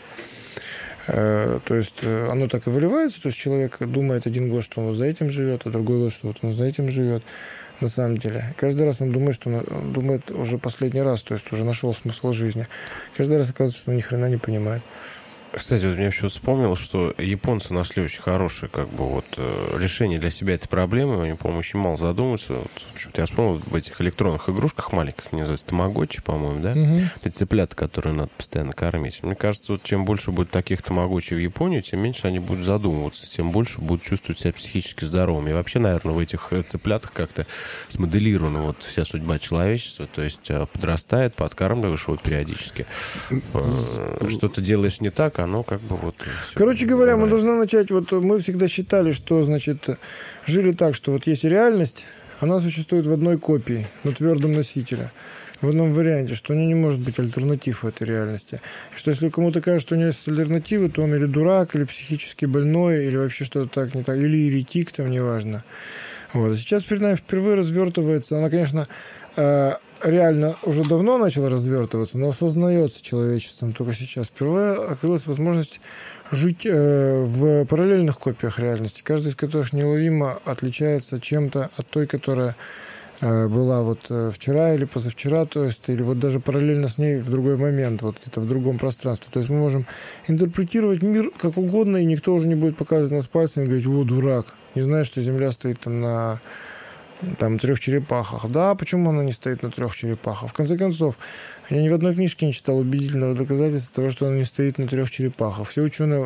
Speaker 2: Э, то есть э, оно так и выливается, то есть человек думает один год, что он вот за этим живет, а другой год, что вот он за этим живет. На самом деле. Каждый раз он думает, что он, он думает уже последний раз, то есть уже нашел смысл жизни. Каждый раз оказывается, что он ни хрена не понимает.
Speaker 3: Кстати, вот мне еще вспомнил, что японцы нашли очень хорошее как бы вот решение для себя этой проблемы. Они, по-моему, очень мало задумываются. Вот, почему-то я вспомнил в этих электронных игрушках маленьких, они называются тамагочи, по-моему, да?
Speaker 2: Угу.
Speaker 3: Это цыплята, которые надо постоянно кормить. Мне кажется, вот чем больше будет таких тамагочи в Японии, тем меньше они будут задумываться, тем больше будут чувствовать себя психически здоровыми. И вообще, наверное, в этих цыплятах как-то смоделирована вот вся судьба человечества. То есть подрастает, подкармливаешь его периодически. Что-то делаешь не так, оно как бы вот...
Speaker 2: Короче говоря, мы должны начать... Вот мы всегда считали, что, значит, жили так, что вот есть реальность, она существует в одной копии, на твердом носителе, в одном варианте, что у нее не может быть альтернатив в этой реальности. Что если кому-то кажется, что у него есть альтернативы, то он или дурак, или психически больной, или вообще что-то так не так, или еретик, там, неважно. Вот. Сейчас перед нами впервые развертывается, она, конечно... реально уже давно начала развертываться, но осознается человечеством только сейчас. Впервые открылась возможность жить э, в параллельных копиях реальности, каждая из которых неуловимо отличается чем-то от той, которая э, была вот э, вчера или позавчера, то есть, или вот даже параллельно с ней в другой момент, вот где-то в другом пространстве. То есть мы можем интерпретировать мир как угодно, и никто уже не будет показывать нас пальцем и говорить: «О, дурак, не знаешь, что Земля стоит там на... там, трех черепахах». Да, почему она не стоит на трех черепахах? В конце концов, я ни в одной книжке не читал убедительного доказательства того, что она не стоит на трех черепахах. Все ученые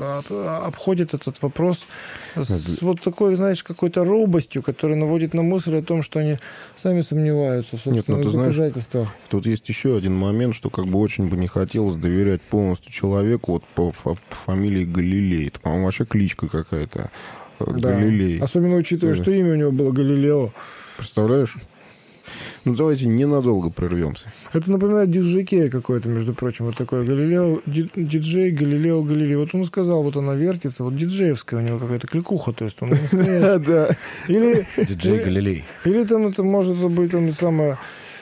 Speaker 2: обходят этот вопрос с вот такой, знаешь, какой-то робостью, которая наводит на мысль о том, что они сами сомневаются в собственных
Speaker 1: Нет, ну,
Speaker 2: доказательствах.
Speaker 1: Знаешь, тут есть еще один момент, что как бы очень бы не хотелось доверять полностью человеку вот по, по фамилии Галилей. Это, по-моему, вообще кличка какая-то.
Speaker 2: Да.
Speaker 1: Галилей.
Speaker 2: Особенно учитывая, что имя у него было Галилео.
Speaker 1: Представляешь? Ну, давайте ненадолго прервемся.
Speaker 2: Это напоминает диджей какой-то, между прочим, вот такой Галилео, диджей, Галилео, Галилей. Вот он сказал, вот она вертится, вот диджеевская у него какая-то кликуха, то есть он... Да. Или...
Speaker 3: Диджей Галилей.
Speaker 2: Или там это может быть, он самое...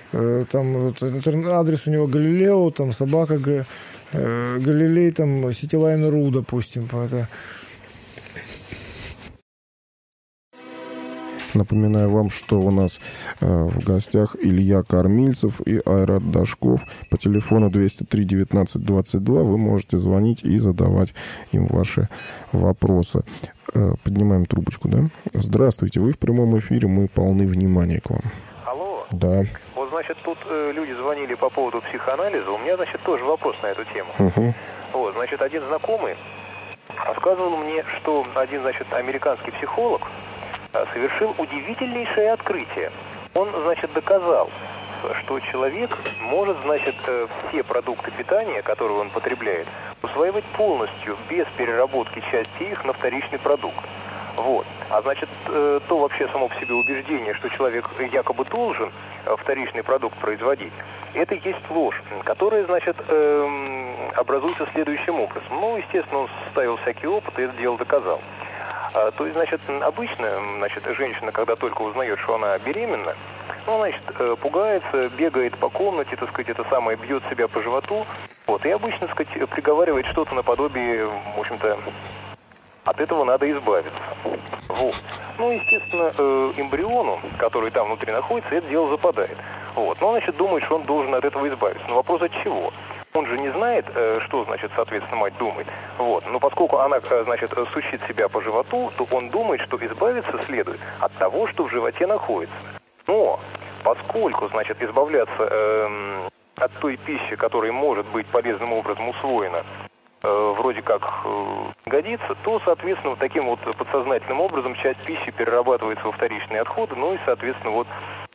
Speaker 2: Там адрес у него Галилео, там собака Галилей, там Cityline ру, допустим, это...
Speaker 1: Напоминаю вам, что у нас э, в гостях Илья Кормильцев и Айрат Дашков. По телефону двести три девятнадцать двадцать два вы можете звонить и задавать им ваши вопросы. Э, поднимаем трубочку, да? Здравствуйте, вы в прямом эфире, мы полны внимания к вам.
Speaker 7: Алло?
Speaker 1: Да.
Speaker 7: Вот, значит, тут э, люди звонили по поводу психоанализа. У меня, значит, тоже вопрос на эту тему.
Speaker 1: Угу.
Speaker 7: Вот, значит, один знакомый рассказывал мне, что один, значит, американский психолог совершил удивительнейшее открытие. Он, значит, доказал, что человек может, значит, все продукты питания, которые он потребляет, усваивать полностью, без переработки части их на вторичный продукт. Вот. А значит, э, то вообще само по себе убеждение, что человек якобы должен э, вторичный продукт производить, это и есть ложь, которая, значит, э, образуется следующим образом. Ну, естественно, он ставил всякий опыт и это дело доказал. А, то есть, значит, обычно, значит, женщина, когда только узнает, что она беременна, ну, значит, э, пугается, бегает по комнате, так сказать, это самое, бьет себя по животу, вот, и обычно, так сказать, приговаривает что-то наподобие, в общем-то, от этого надо избавиться. Вот. Ну, естественно, э, эмбриону, который там внутри находится, это дело западает. Вот. Но он, значит, думает, что он должен от этого избавиться. Но вопрос от чего? Он же не знает, э, что, значит, соответственно, мать думает. Вот. Но поскольку она, значит, сучит себя по животу, то он думает, что избавиться следует от того, что в животе находится. Но поскольку, значит, избавляться э, от той пищи, которая может быть полезным образом усвоена, э, вроде как э, годится, то, соответственно, вот таким вот подсознательным образом часть пищи перерабатывается во вторичные отходы, ну и, соответственно, вот